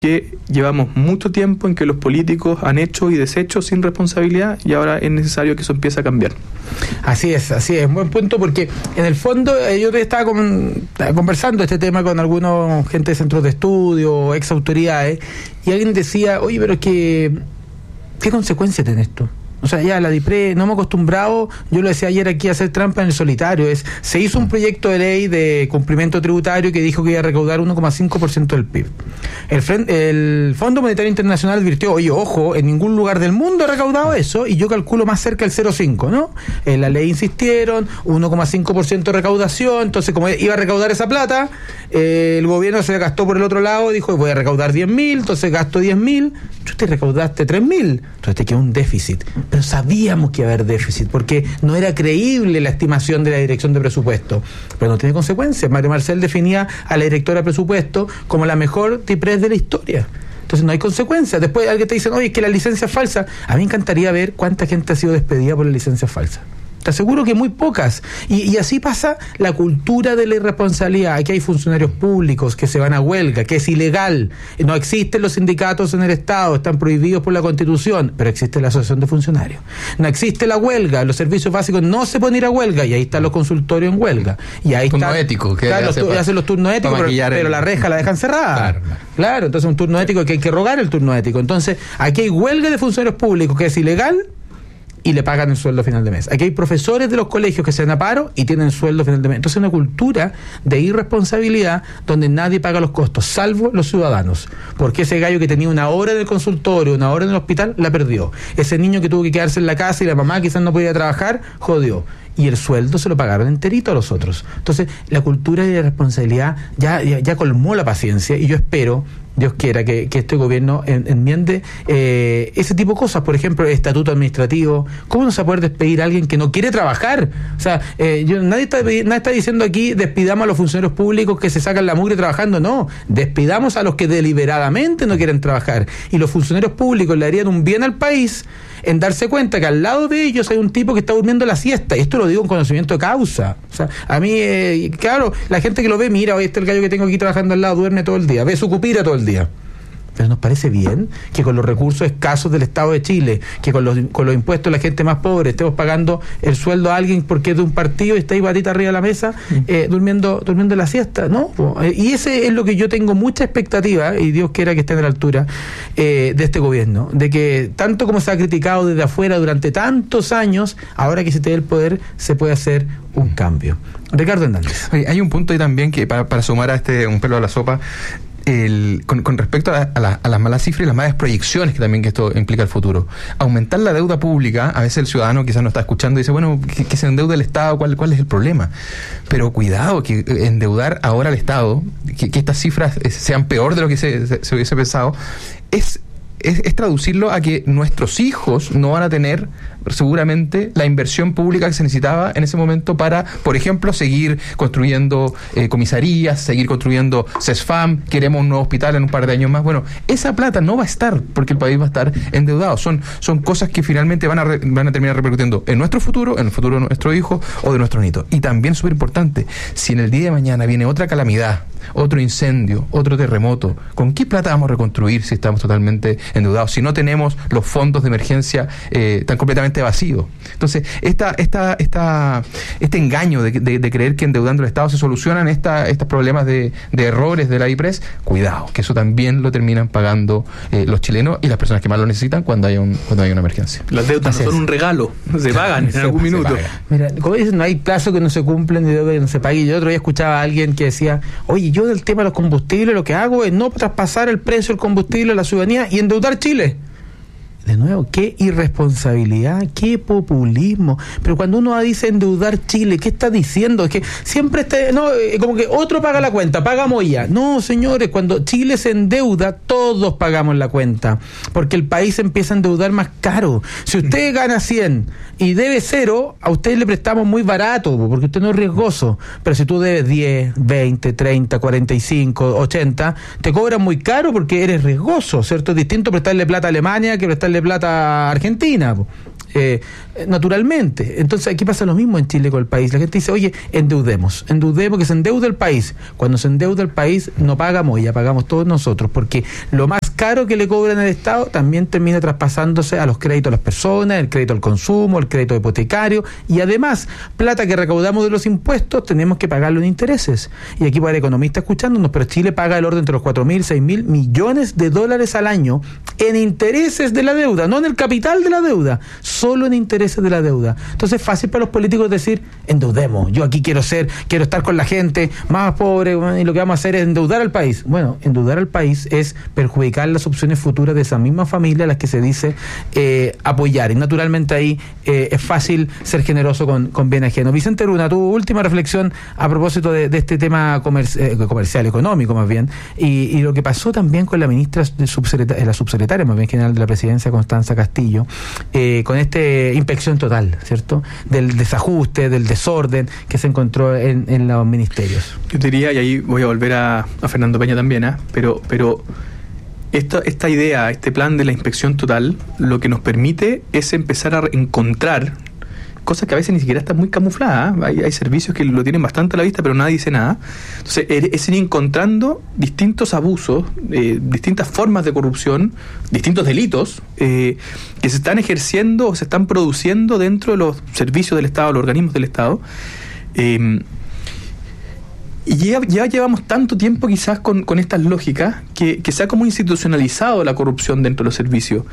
que llevamos mucho tiempo en que los políticos han hecho y deshecho sin responsabilidad y ahora es necesario que eso empiece a cambiar. Así es, buen punto, porque en el fondo yo estaba conversando este tema con algunos gente de centros de estudio, ex autoridades, y alguien decía, oye, pero ¿qué consecuencia tiene esto? O sea, ya la DIPRE, no hemos acostumbrado, yo lo decía ayer aquí, a hacer trampa en el solitario. Se hizo un proyecto de ley de cumplimiento tributario que dijo que iba a recaudar 1,5% del PIB. El Fondo Monetario Internacional advirtió, oye, ojo, en ningún lugar del mundo ha recaudado eso, y yo calculo más cerca del 0,5, ¿no? En la ley insistieron, 1,5% de recaudación, entonces como iba a recaudar esa plata, el gobierno se gastó por el otro lado, dijo, voy a recaudar 10.000, entonces gasto 10.000, tú te recaudaste 3.000, entonces te quedó un déficit. Pero sabíamos que iba a haber déficit, porque no era creíble la estimación de la Dirección de Presupuesto. Pero no tiene consecuencias. Mario Marcel definía a la directora de Presupuesto como la mejor DIPRES de la historia. Entonces no hay consecuencias. Después alguien te dice, oye, es que la licencia es falsa. A mí me encantaría ver cuánta gente ha sido despedida por la licencia falsa. Te aseguro que muy pocas. Y así pasa la cultura de la irresponsabilidad. Aquí hay funcionarios públicos que se van a huelga, que es ilegal. No existen los sindicatos en el Estado, están prohibidos por la Constitución, pero existe la asociación de funcionarios. No existe la huelga, los servicios básicos no se pueden ir a huelga, y ahí están los consultorios en huelga. Y ahí turno está, ético, que claro, hacen los turnos éticos, pero la reja la dejan cerrada. Claro, entonces un turno ético que hay que rogar el turno ético. Entonces, aquí hay huelga de funcionarios públicos que es ilegal, y le pagan el sueldo a final de mes. Aquí hay profesores de los colegios que se dan a paro y tienen sueldo a final de mes. Entonces es una cultura de irresponsabilidad donde nadie paga los costos, salvo los ciudadanos. Porque ese gallo que tenía una hora en el consultorio, una hora en el hospital, la perdió. Ese niño que tuvo que quedarse en la casa y la mamá quizás no podía trabajar, jodió. Y el sueldo se lo pagaron enterito a los otros. Entonces, la cultura de irresponsabilidad ya colmó la paciencia, y yo espero, Dios quiera, que este gobierno enmiende ese tipo de cosas. Por ejemplo, el estatuto administrativo. ¿Cómo no se va a poder despedir a alguien que no quiere trabajar? O sea, nadie está diciendo aquí despidamos a los funcionarios públicos que se sacan la mugre trabajando. No, despidamos a los que deliberadamente no quieren trabajar. Y los funcionarios públicos le harían un bien al país en darse cuenta que al lado de ellos hay un tipo que está durmiendo la siesta. Y esto lo digo en conocimiento de causa. O sea, a mí, claro, la gente que lo ve, mira, oye, el gallo que tengo aquí trabajando al lado duerme todo el día, ve su cupira todo el día. Pero nos parece bien que con los recursos escasos del Estado de Chile, que con los impuestos de la gente más pobre, estemos pagando el sueldo a alguien porque es de un partido y está ahí batita arriba de la mesa, durmiendo la siesta, ¿no? Y ese es lo que yo tengo mucha expectativa, y Dios quiera que esté a la altura de este gobierno, de que tanto como se ha criticado desde afuera durante tantos años, ahora que se te dé el poder, se puede hacer un cambio. Ricardo Hernández. Hay un punto ahí también que para sumar a un pelo a la sopa, con respecto a las malas cifras y las malas proyecciones que también que esto implica el futuro. Aumentar la deuda pública, a veces el ciudadano quizás no está escuchando y dice, bueno, que se endeude el Estado, ¿cuál es el problema? Pero cuidado, que endeudar ahora al Estado, que estas cifras sean peor de lo que se hubiese pensado, es traducirlo a que nuestros hijos no van a tener seguramente la inversión pública que se necesitaba en ese momento para, por ejemplo, seguir construyendo comisarías, seguir construyendo CESFAM, queremos un nuevo hospital en un par de años más. Bueno, esa plata no va a estar porque el país va a estar endeudado. Son cosas que finalmente van a terminar repercutiendo en nuestro futuro, en el futuro de nuestro hijo o de nuestro nieto. Y también súper importante, si en el día de mañana viene otra calamidad, otro incendio, otro terremoto, ¿con qué plata vamos a reconstruir si estamos totalmente endeudados? Si no tenemos los fondos de emergencia tan completamente vacíos. Entonces, este engaño de creer que endeudando el Estado se solucionan estos problemas de errores de la IPRES, cuidado, que eso también lo terminan pagando los chilenos y las personas que más lo necesitan cuando hay una emergencia. Las deudas no son un regalo, se pagan en algún minuto. Mira, como dicen, no hay plazo que no se cumplen ni deuda que no se pague. Yo otro día escuchaba a alguien que decía, oye, yo del tema de los combustibles lo que hago es no traspasar el precio del combustible a la ciudadanía y endeudar Chile. De nuevo, qué irresponsabilidad, qué populismo. Pero cuando uno dice endeudar Chile, ¿qué está diciendo? Es que siempre como que otro paga la cuenta, pagamos ya. No, señores, cuando Chile se endeuda, todos pagamos la cuenta, porque el país empieza a endeudar más caro. Si usted gana 100 y debe 0, a usted le prestamos muy barato, porque usted no es riesgoso. Pero si tú debes 10, 20, 30, 45, 80, te cobran muy caro porque eres riesgoso, ¿cierto? Es distinto prestarle plata a Alemania que prestarle plata a Argentina. naturalmente. Entonces aquí pasa lo mismo en Chile con el país. La gente dice, oye, endeudemos, que se endeude el país. Cuando se endeuda el país no pagamos, ya pagamos todos nosotros, porque lo más caro que le cobran al Estado también termina traspasándose a los créditos a las personas, el crédito al consumo, el crédito hipotecario, y además, plata que recaudamos de los impuestos tenemos que pagarlo en intereses. Y aquí para el economista escuchándonos, pero Chile paga el orden entre los 4.000 y 6.000 millones de dólares al año en intereses de la deuda, no en el capital de la deuda, solo en intereses de la deuda. Entonces es fácil para los políticos decir, endeudemos, yo aquí quiero estar con la gente más pobre, y lo que vamos a hacer es endeudar al país. Bueno, endeudar al país es perjudicar las opciones futuras de esa misma familia a las que se dice apoyar, y naturalmente ahí es fácil ser generoso con bien ajeno. Vicente Bruna, tu última reflexión a propósito de este tema comercial, económico más bien, y lo que pasó también con la ministra la subsecretaria más bien general de la presidencia, Constanza Castillo, con esta inspección total, ¿cierto?, del desajuste, del desorden que se encontró en los ministerios. Yo diría, y ahí voy a volver a Fernando Peña también, pero esta idea, este plan de la inspección total, lo que nos permite es empezar a encontrar cosas que a veces ni siquiera están muy camufladas. Hay servicios que lo tienen bastante a la vista, pero nadie dice nada. Entonces, es ir encontrando distintos abusos, distintas formas de corrupción, distintos delitos que se están ejerciendo o se están produciendo dentro de los servicios del Estado, los organismos del Estado. Y ya llevamos tanto tiempo quizás con estas lógicas que se ha como institucionalizado la corrupción dentro de los servicios.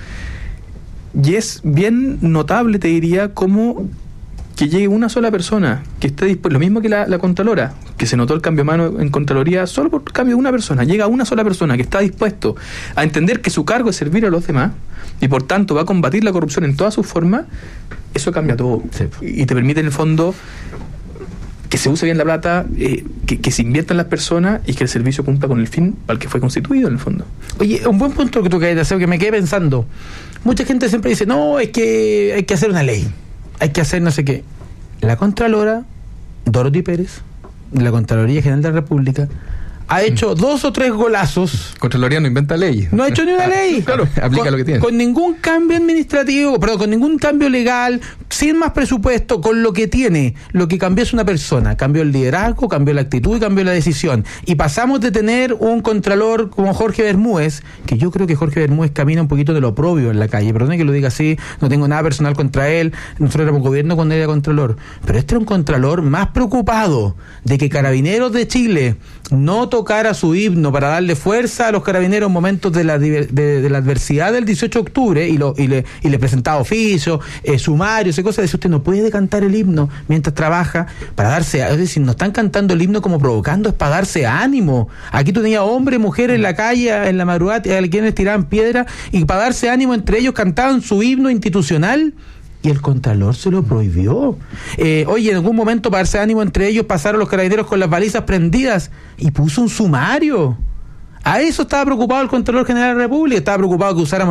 Y es bien notable, te diría, como que llegue una sola persona que esté dispuesta, lo mismo que la Contralora, que se notó el cambio de mano en Contraloría solo por cambio de una persona. Llega una sola persona que está dispuesto a entender que su cargo es servir a los demás y por tanto va a combatir la corrupción en todas sus formas. Eso cambia todo. Sí. Y te permite en el fondo que se use bien la plata, que se invierta en las personas y que el servicio cumpla con el fin para el que fue constituido en el fondo. Oye, un buen punto que tú querías hacer, que me quedé pensando. Mucha gente siempre dice, no, es que hay que hacer una ley, hay que hacer no sé qué. La Contralora, Dorothy Pérez, de la Contraloría General de la República, ha hecho 2 o 3 golazos. Contraloría no inventa leyes. No ha hecho ni una ley. Claro, aplica lo que tiene. Con ningún cambio administrativo, con ningún cambio legal, sin más presupuesto, con lo que tiene. Lo que cambió es una persona. Cambió el liderazgo, cambió la actitud y cambió la decisión. Y pasamos de tener un contralor como Jorge Bermúdez, que yo creo que Jorge Bermúdez camina un poquito de lo propio en la calle. Perdone que lo diga así, no tengo nada personal contra él. Nosotros éramos gobierno cuando él era contralor. Pero este era un contralor más preocupado de que Carabineros de Chile no tocara su himno para darle fuerza a los carabineros en momentos de la adversidad del 18 de octubre y le presentaba oficios, sumarios y cosas. Dice, usted no puede cantar el himno mientras trabaja para darse, es decir, no están cantando el himno como provocando, es para darse ánimo. Aquí tú tenías hombres, mujeres en la calle, en la madrugada, a quienes tiraban piedra y para darse ánimo entre ellos cantaban su himno institucional. Y el Contralor se lo prohibió. Oye, en algún momento, para darse ánimo entre ellos, pasaron los carabineros con las balizas prendidas y puso un sumario. A eso estaba preocupado el Contralor General de la República. Estaba preocupado que usáramos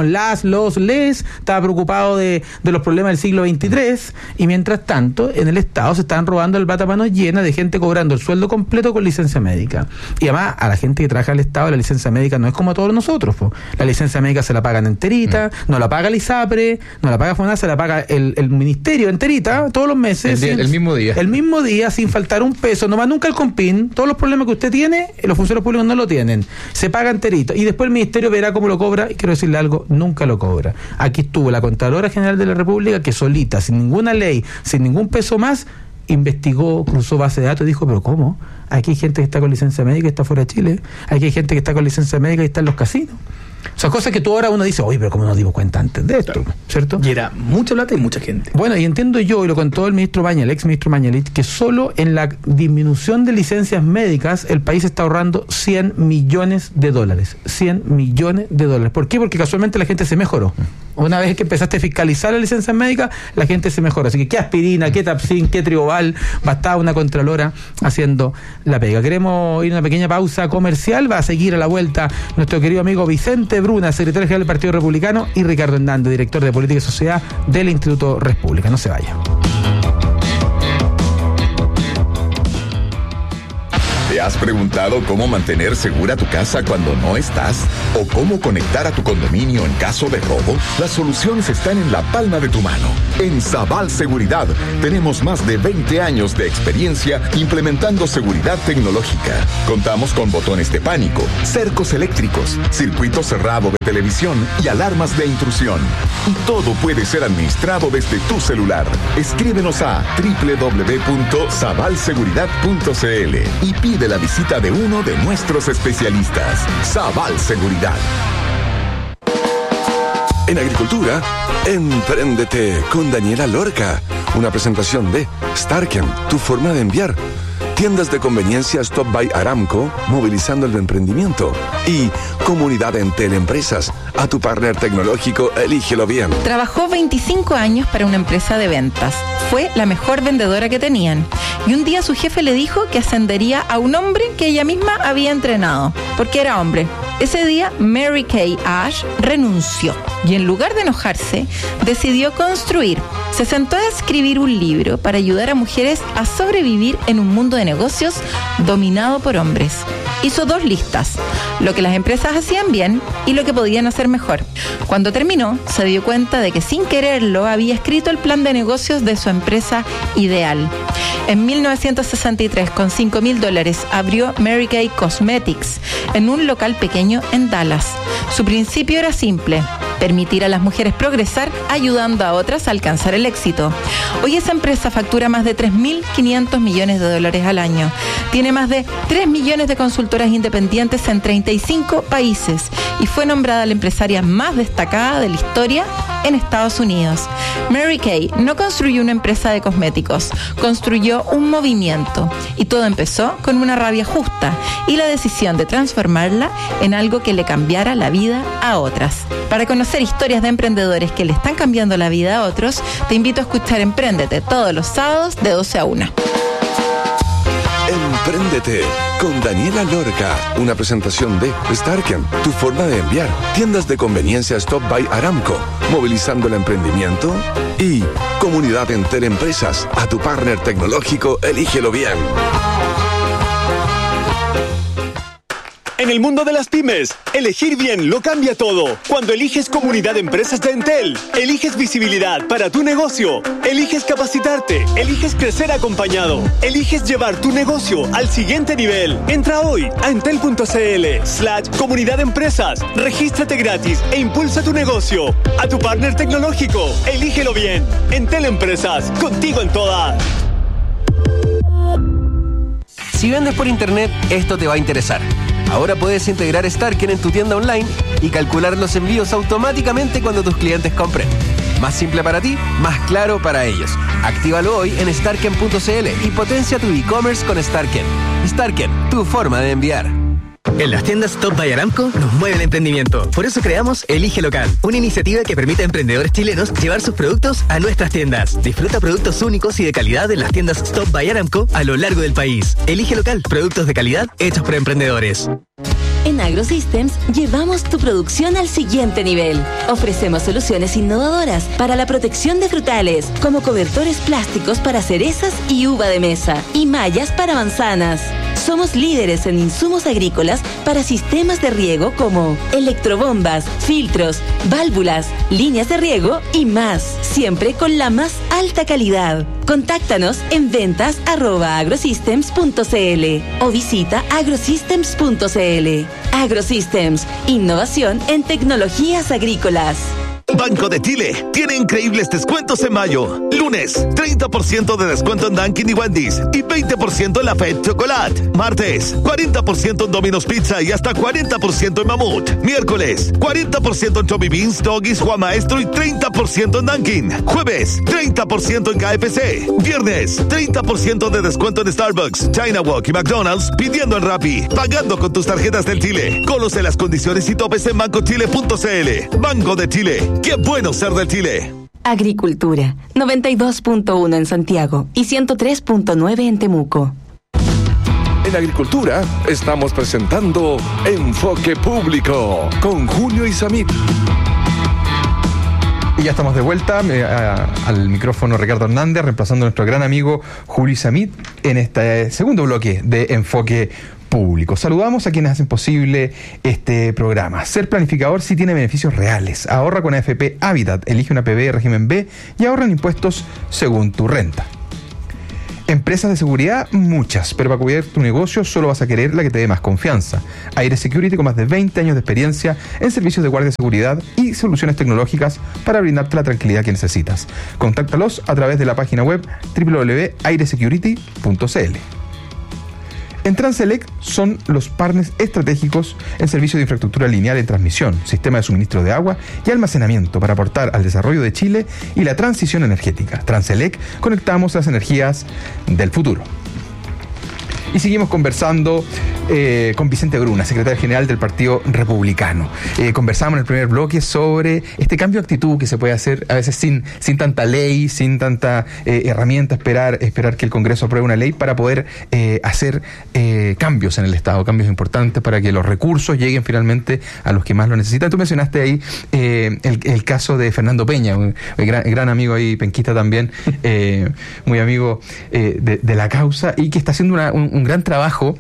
les, estaba preocupado de los problemas del siglo XXIII, y mientras tanto en el Estado se estaban robando el plata a manos llenas de gente cobrando el sueldo completo con licencia médica. Y además a la gente que trabaja en el Estado la licencia médica no es como a todos nosotros, po. La licencia médica se la pagan enterita, no la paga el ISAPRE, no la paga FONASA, se la paga el ministerio enterita todos los meses, el mismo día, sin faltar un peso, no va nunca el COMPIN. Todos los problemas que usted tiene, los funcionarios públicos no lo tienen, se paga enterito, y después el ministerio verá cómo lo cobra, y quiero decirle algo, nunca lo cobra. Aquí estuvo la Contralora General de la República, que solita, sin ninguna ley, sin ningún peso más, investigó, cruzó base de datos y dijo, pero ¿cómo? Aquí hay gente que está con licencia médica y está fuera de Chile, aquí hay gente que está con licencia médica y está en los casinos. O sea, cosas que tú ahora uno dice, oye, pero ¿cómo nos dimos cuenta antes de esto? ¿Cierto? Y era mucha plata y mucha gente. Bueno, y entiendo yo, y lo contó el ministro Baña, el ex ministro Mañalich, que solo en la disminución de licencias médicas el país está ahorrando $100 millones. $100 millones. ¿Por qué? Porque casualmente la gente se mejoró. Una vez que empezaste a fiscalizar las licencias médicas, la gente se mejora. Así que qué aspirina, qué Tapsin, qué Trioval, bastaba una Contralora haciendo la pega. Queremos ir a una pequeña pausa comercial. Va a seguir a la vuelta nuestro querido amigo Vicente Bruna, secretario general del Partido Republicano, y Ricardo Hernández, director de Política y Sociedad del Instituto República. No se vaya. ¿Te has preguntado cómo mantener segura tu casa cuando no estás? ¿O cómo conectar a tu condominio en caso de robo? Las soluciones están en la palma de tu mano. En Sabal Seguridad tenemos más de 20 años de experiencia implementando seguridad tecnológica. Contamos con botones de pánico, cercos eléctricos, circuito cerrado de televisión y alarmas de intrusión. Y todo puede ser administrado desde tu celular. Escríbenos a www.sabalseguridad.cl y pide la visita de uno de nuestros especialistas. Sabal Seguridad. En agricultura, empréndete con Daniela Lorca. Una presentación de Starken, tu forma de enviar. Tiendas de conveniencia Stop by Aramco, movilizando el emprendimiento. Y Comunidad Entel Empresas. A tu partner tecnológico, elígelo bien. Trabajó 25 años para una empresa de ventas. Fue la mejor vendedora que tenían. Y un día su jefe le dijo que ascendería a un hombre que ella misma había entrenado, porque era hombre. Ese día, Mary Kay Ash renunció y en lugar de enojarse, decidió construir. Se sentó a escribir un libro para ayudar a mujeres a sobrevivir en un mundo de negocios dominado por hombres. Hizo 2 listas, lo que las empresas hacían bien y lo que podían hacer mejor. Cuando terminó, se dio cuenta de que sin quererlo había escrito el plan de negocios de su empresa ideal. En 1963, con $5,000, abrió Mary Kay Cosmetics en un local pequeño en Dallas. Su principio era simple: permitir a las mujeres progresar ayudando a otras a alcanzar el éxito. Hoy esa empresa factura más de $3.500 millones al año. Tiene más de 3 millones de consultoras independientes en 35 países y fue nombrada la empresaria más destacada de la historia en Estados Unidos. Mary Kay no construyó una empresa de cosméticos, construyó un movimiento. Y todo empezó con una rabia justa y la decisión de transformarla en algo que le cambiara la vida a otras. Para conocer historias de emprendedores que le están cambiando la vida a otros, te invito a escuchar Empréndete todos los sábados de 12 a 1. Empréndete con Daniela Lorca. Una presentación de Starken, tu forma de enviar. Tiendas de conveniencia Stop by Aramco, movilizando el emprendimiento. Y Comunidad Entel Empresas. A tu partner tecnológico, elígelo bien. En el mundo de las pymes, elegir bien lo cambia todo. Cuando eliges Comunidad de Empresas de Entel, eliges visibilidad para tu negocio, eliges capacitarte, eliges crecer acompañado, eliges llevar tu negocio al siguiente nivel. Entra hoy a entel.cl/Comunidad de Empresas, regístrate gratis e impulsa tu negocio. A tu partner tecnológico, elígelo bien. Entel Empresas, contigo en todas. Si vendes por internet, esto te va a interesar. Ahora puedes integrar Starken en tu tienda online y calcular los envíos automáticamente cuando tus clientes compren. Más simple para ti, más claro para ellos. Actívalo hoy en starken.cl y potencia tu e-commerce con Starken. Starken, tu forma de enviar. En las tiendas Stop by Aramco nos mueve el emprendimiento. Por eso creamos Elige Local, una iniciativa que permite a emprendedores chilenos llevar sus productos a nuestras tiendas. Disfruta productos únicos y de calidad en las tiendas Stop by Aramco a lo largo del país. Elige Local, productos de calidad hechos por emprendedores. En AgroSystems llevamos tu producción al siguiente nivel. Ofrecemos soluciones innovadoras para la protección de frutales, como cobertores plásticos para cerezas y uva de mesa, y mallas para manzanas. Somos líderes en insumos agrícolas para sistemas de riego como electrobombas, filtros, válvulas, líneas de riego y más, siempre con la más alta calidad. Contáctanos en ventas@agrosystems.cl o visita agrosystems.cl. AgroSystems, innovación en tecnologías agrícolas. Banco de Chile tiene increíbles descuentos en mayo. Lunes, 30% de descuento en Dunkin' y Wendy's y 20% en la Fed Chocolate. Martes, 40% en Domino's Pizza y hasta 40% en Mamut. Miércoles, 40% en Tommy Beans, Doggies, Juan Maestro y 30% en Dunkin'. Jueves, 30% en KFC. Viernes, 30% de descuento en Starbucks, China Walk y McDonald's pidiendo en Rappi, pagando con tus tarjetas del Chile. Conoce las condiciones y topes en bancochile.cl. Banco de Chile. ¡Qué bueno ser del Chile! Agricultura, 92.1 en Santiago y 103.9 en Temuco. En Agricultura estamos presentando Enfoque Público con Julio Isamit. Y ya estamos de vuelta al micrófono Ricardo Hernández, reemplazando a nuestro gran amigo Julio Isamit. en este segundo bloque de Enfoque Público. Saludamos a quienes hacen posible este programa. Ser planificador sí tiene beneficios reales. Ahorra con AFP Habitat, elige una PB régimen B y ahorra en impuestos según tu renta. Empresas de seguridad, muchas, pero para cuidar tu negocio solo vas a querer la que te dé más confianza. Aire Security, con más de 20 años de experiencia en servicios de guardia de seguridad y soluciones tecnológicas para brindarte la tranquilidad que necesitas. Contáctalos a través de la página web www.airesecurity.cl. En Transelec son los partners estratégicos en servicio de infraestructura lineal en transmisión, sistema de suministro de agua y almacenamiento para aportar al desarrollo de Chile y la transición energética. Transelec, conectamos las energías del futuro. Y seguimos conversando con Vicente Bruna, secretario general del Partido Republicano. Conversamos en el primer bloque sobre este cambio de actitud que se puede hacer a veces sin tanta ley, sin tanta herramienta, esperar que el Congreso apruebe una ley para poder hacer cambios en el Estado, cambios importantes para que los recursos lleguen finalmente a los que más lo necesitan. Tú mencionaste ahí el caso de Fernando Peña, un gran amigo ahí, penquista también, muy amigo de la causa, y que está haciendo un gran trabajo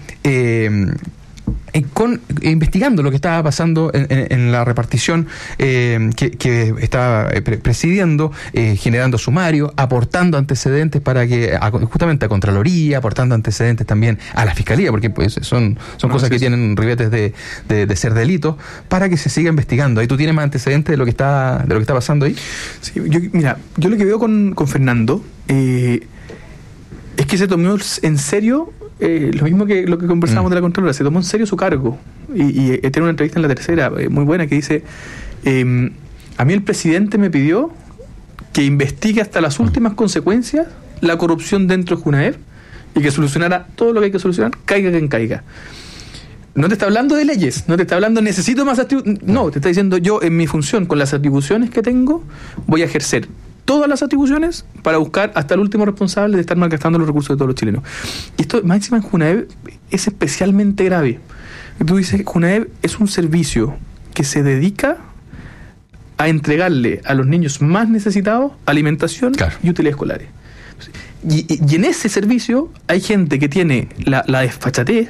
investigando lo que estaba pasando en la repartición que estaba presidiendo, generando sumario, aportando antecedentes para que justamente a Contraloría, aportando antecedentes también a la Fiscalía, porque pues son cosas que tienen ribetes de ser delitos, para que se siga investigando. Ahí tú tienes más antecedentes de lo que está pasando ahí. Sí, yo lo que veo con Fernando es que se tomó en serio lo mismo que lo que conversábamos de la Contralora, se tomó en serio su cargo y tiene una entrevista en La Tercera muy buena que dice a mí el presidente me pidió que investigue hasta las últimas consecuencias la corrupción dentro de Junaev y que solucionara todo lo que hay que solucionar, caiga quien caiga. No te está hablando de leyes, no te está hablando necesito más atribuciones, no, te está diciendo yo en mi función con las atribuciones que tengo voy a ejercer todas las atribuciones para buscar hasta el último responsable de estar malgastando los recursos de todos los chilenos. Y esto, más encima en Junaev, es especialmente grave. Tú dices, Junaev es un servicio que se dedica a entregarle a los niños más necesitados alimentación y útiles escolares. Y en ese servicio hay gente que tiene la desfachatez,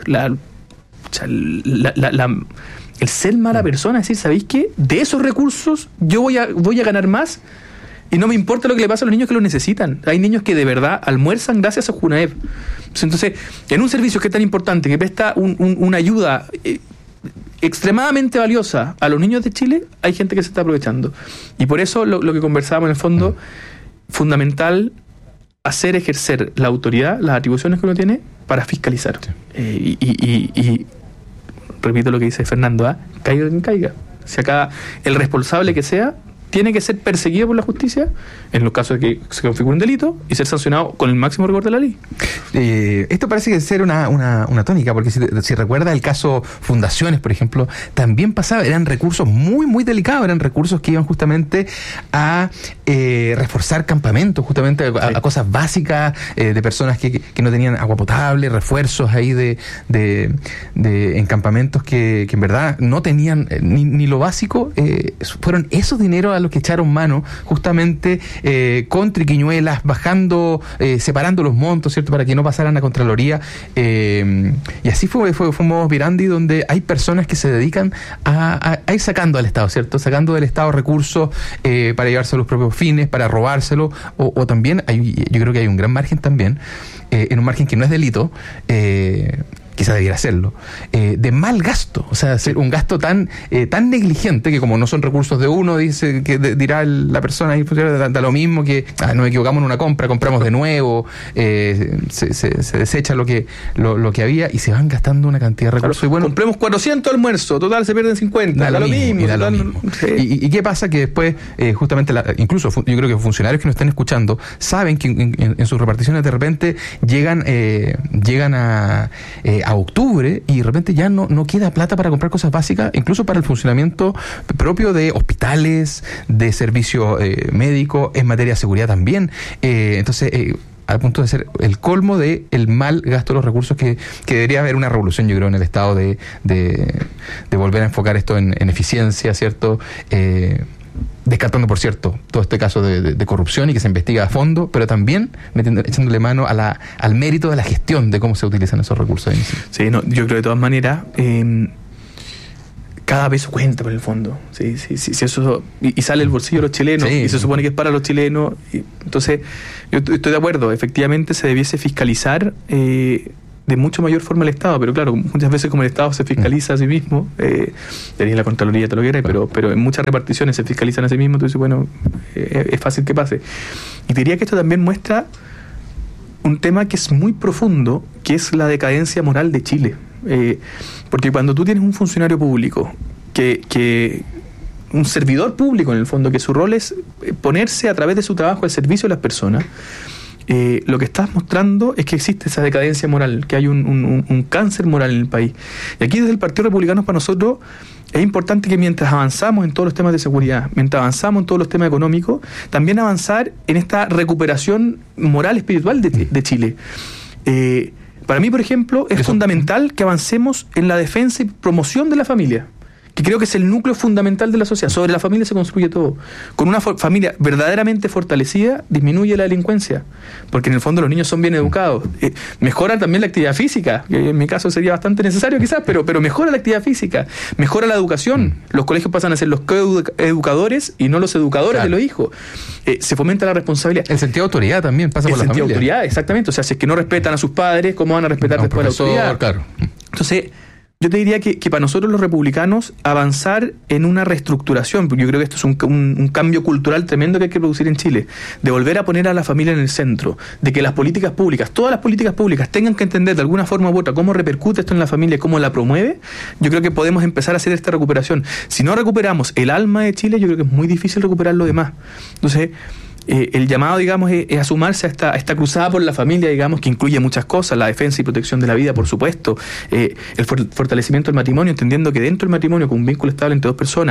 el ser mala persona, es decir, ¿sabéis qué? De esos recursos yo voy a ganar más. Y no me importa lo que le pasa a los niños que lo necesitan. Hay niños que de verdad almuerzan gracias a Junaev. Entonces, en un servicio que es tan importante, que presta una ayuda extremadamente valiosa a los niños de Chile, hay gente que se está aprovechando. Y por eso lo que conversábamos en el fondo, fundamental ejercer la autoridad, las atribuciones que uno tiene para fiscalizar. Y repito lo que dice Fernando, caiga quien caiga. Si acá el responsable que sea tiene que ser perseguido por la justicia en los casos de que se configure un delito y ser sancionado con el máximo rigor de la ley. Esto parece que ser una tónica, porque si recuerda el caso Fundaciones, por ejemplo, también pasaba, eran recursos muy delicados, eran recursos que iban justamente a reforzar campamentos, justamente a cosas básicas de personas que no tenían agua potable, refuerzos ahí en campamentos que en verdad no tenían ni lo básico. Fueron esos dineros a los que echaron mano justamente con triquiñuelas, bajando, separando los montos, ¿cierto?, para que no pasaran a Contraloría, y así fue un modus vivendi donde hay personas que se dedican a ir sacando al Estado, ¿cierto?, sacando del Estado recursos para llevarse a los propios fines, para robárselo, o también yo creo que hay un gran margen también, en un margen que no es delito, quizá debiera hacerlo, de mal gasto, o sea, hacer un gasto tan negligente que como no son recursos de uno, dice que dirá la persona ahí, da lo mismo que nos equivocamos en una compra, compramos de nuevo, se desecha lo que había y se van gastando una cantidad de recursos. Claro, y bueno, compremos 400 almuerzos, total se pierden 50, da lo mismo. Sí. ¿Y qué pasa? Que después, justamente, incluso yo creo que funcionarios que nos estén escuchando saben que en sus reparticiones de repente llegan a octubre y de repente ya no queda plata para comprar cosas básicas, incluso para el funcionamiento propio de hospitales, de servicio médico, en materia de seguridad también. Entonces, al punto de ser el colmo de el mal gasto de los recursos, que debería haber una revolución, yo creo, en el Estado de volver a enfocar esto en eficiencia, ¿cierto? descartando, por cierto, todo este caso de corrupción y que se investiga a fondo, pero también echándole mano al mérito de la gestión de cómo se utilizan esos recursos. Sí, no, yo creo que de todas maneras cada peso cuenta por el fondo. Sí, eso, y sale el bolsillo de los chilenos, y se supone que es para los chilenos. Entonces, yo estoy de acuerdo, efectivamente se debiese fiscalizar de mucho mayor forma el Estado, pero claro, muchas veces como el Estado se fiscaliza a sí mismo, tenía la Contraloría, te lo quiera, pero en muchas reparticiones se fiscalizan a sí mismo, entonces bueno, es fácil que pase. Y diría que esto también muestra un tema que es muy profundo, que es la decadencia moral de Chile. Porque cuando tú tienes un funcionario público, que un servidor público en el fondo, que su rol es ponerse a través de su trabajo al servicio de las personas, lo que estás mostrando es que existe esa decadencia moral, que hay un cáncer moral en el país. Y aquí desde el Partido Republicano para nosotros es importante que mientras avanzamos en todos los temas de seguridad, mientras avanzamos en todos los temas económicos, también avanzar en esta recuperación moral espiritual de Chile. Para mí, por ejemplo, es fundamental que avancemos en la defensa y promoción de la familia, que creo que es el núcleo fundamental de la sociedad. Sobre la familia se construye todo. Con una familia verdaderamente fortalecida, disminuye la delincuencia, porque en el fondo los niños son bien educados. Mejora también la actividad física, que en mi caso sería bastante necesario quizás, pero mejora la actividad física, mejora la educación. Los colegios pasan a ser los coeducadores y no los educadores de los hijos. Se fomenta la responsabilidad. El sentido de autoridad también pasa por la familia. El sentido de autoridad, exactamente. O sea, si es que no respetan a sus padres, ¿cómo van a respetar después a la autoridad? Claro. Entonces, yo te diría que para nosotros los republicanos avanzar en una reestructuración, porque yo creo que esto es un cambio cultural tremendo que hay que producir en Chile, de volver a poner a la familia en el centro, de que las políticas públicas, todas las políticas públicas tengan que entender de alguna forma u otra cómo repercute esto en la familia, cómo la promueve. Yo creo que podemos empezar a hacer esta recuperación. Si no recuperamos el alma de Chile, yo creo que es muy difícil recuperar lo demás. Entonces, el llamado, digamos, es a sumarse a esta cruzada por la familia, digamos, que incluye muchas cosas, la defensa y protección de la vida, por supuesto, el fortalecimiento del matrimonio, entendiendo que dentro del matrimonio, con un vínculo estable entre dos personas,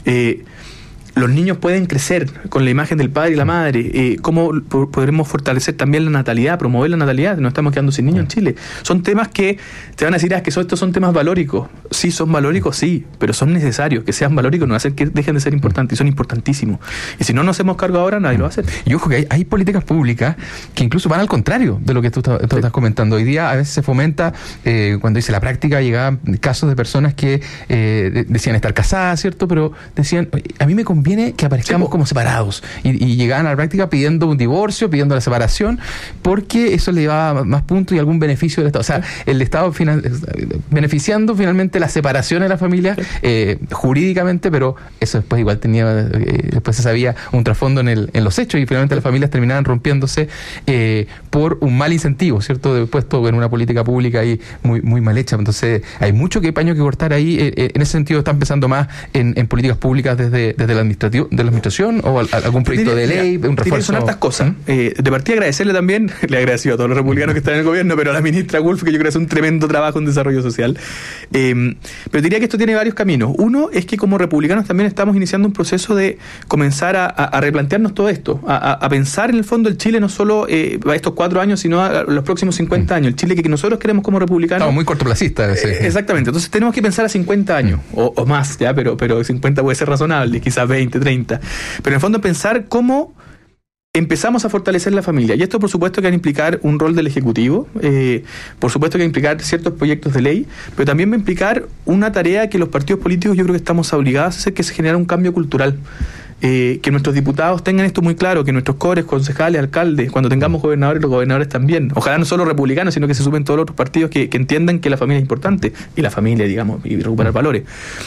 los niños pueden crecer con la imagen del padre y la madre. ¿Cómo podremos fortalecer también la natalidad, promover la natalidad? Nos estamos quedando sin niños en Chile. Son temas que te van a decir, que estos son temas valóricos. Sí, son valóricos, sí, pero son necesarios. Que sean valóricos no hace que dejen de ser importantes, y son importantísimos. Y si no nos hacemos cargo ahora, nadie lo va a hacer. Y ojo que hay políticas públicas que incluso van al contrario de lo que tú estás comentando. Hoy día a veces se fomenta, cuando dice la práctica, llegaban casos de personas que decían estar casadas, ¿cierto? Pero decían, a mí me conviene que aparezcamos como separados, y llegaban a la práctica pidiendo un divorcio, pidiendo la separación, porque eso le llevaba más puntos y algún beneficio del Estado. O sea, el Estado beneficiando finalmente la separación de la familia jurídicamente, pero eso después igual tenía, después se sabía un trasfondo en los hechos, y finalmente las familias terminaban rompiéndose por un mal incentivo, ¿cierto? Puesto en una política pública ahí muy mal hecha. Entonces hay mucho paño que cortar ahí. En ese sentido, ¿están pensando más en políticas públicas desde la administración o algún proyecto de ley, un refuerzo? Son hartas cosas. De partida, agradecerle también, le agradecido a todos los republicanos que están en el gobierno, pero a la ministra Wolf, que yo creo que hace un tremendo trabajo en desarrollo social. Pero diría que esto tiene varios caminos. Uno es que como republicanos también estamos iniciando un proceso de comenzar a replantearnos todo esto, a pensar en el fondo el Chile no solo a estos 4 años, sino a los próximos 50 años. El Chile que nosotros queremos como republicanos. Estamos muy cortoplacistas. Exactamente. Entonces tenemos que pensar a 50 años o más, ya, pero 50 puede ser razonable, quizás 20, 30. Pero en el fondo pensar cómo empezamos a fortalecer la familia. Y esto por supuesto que va a implicar un rol del Ejecutivo, por supuesto que va a implicar ciertos proyectos de ley, pero también va a implicar una tarea que los partidos políticos yo creo que estamos obligados a hacer, que es generar un cambio cultural. Que nuestros diputados tengan esto muy claro, que nuestros cores, concejales, alcaldes, cuando tengamos gobernadores, los gobernadores también, ojalá no solo republicanos, sino que se sumen todos los otros partidos que entiendan que la familia es importante, y la familia, digamos, y recuperar valores.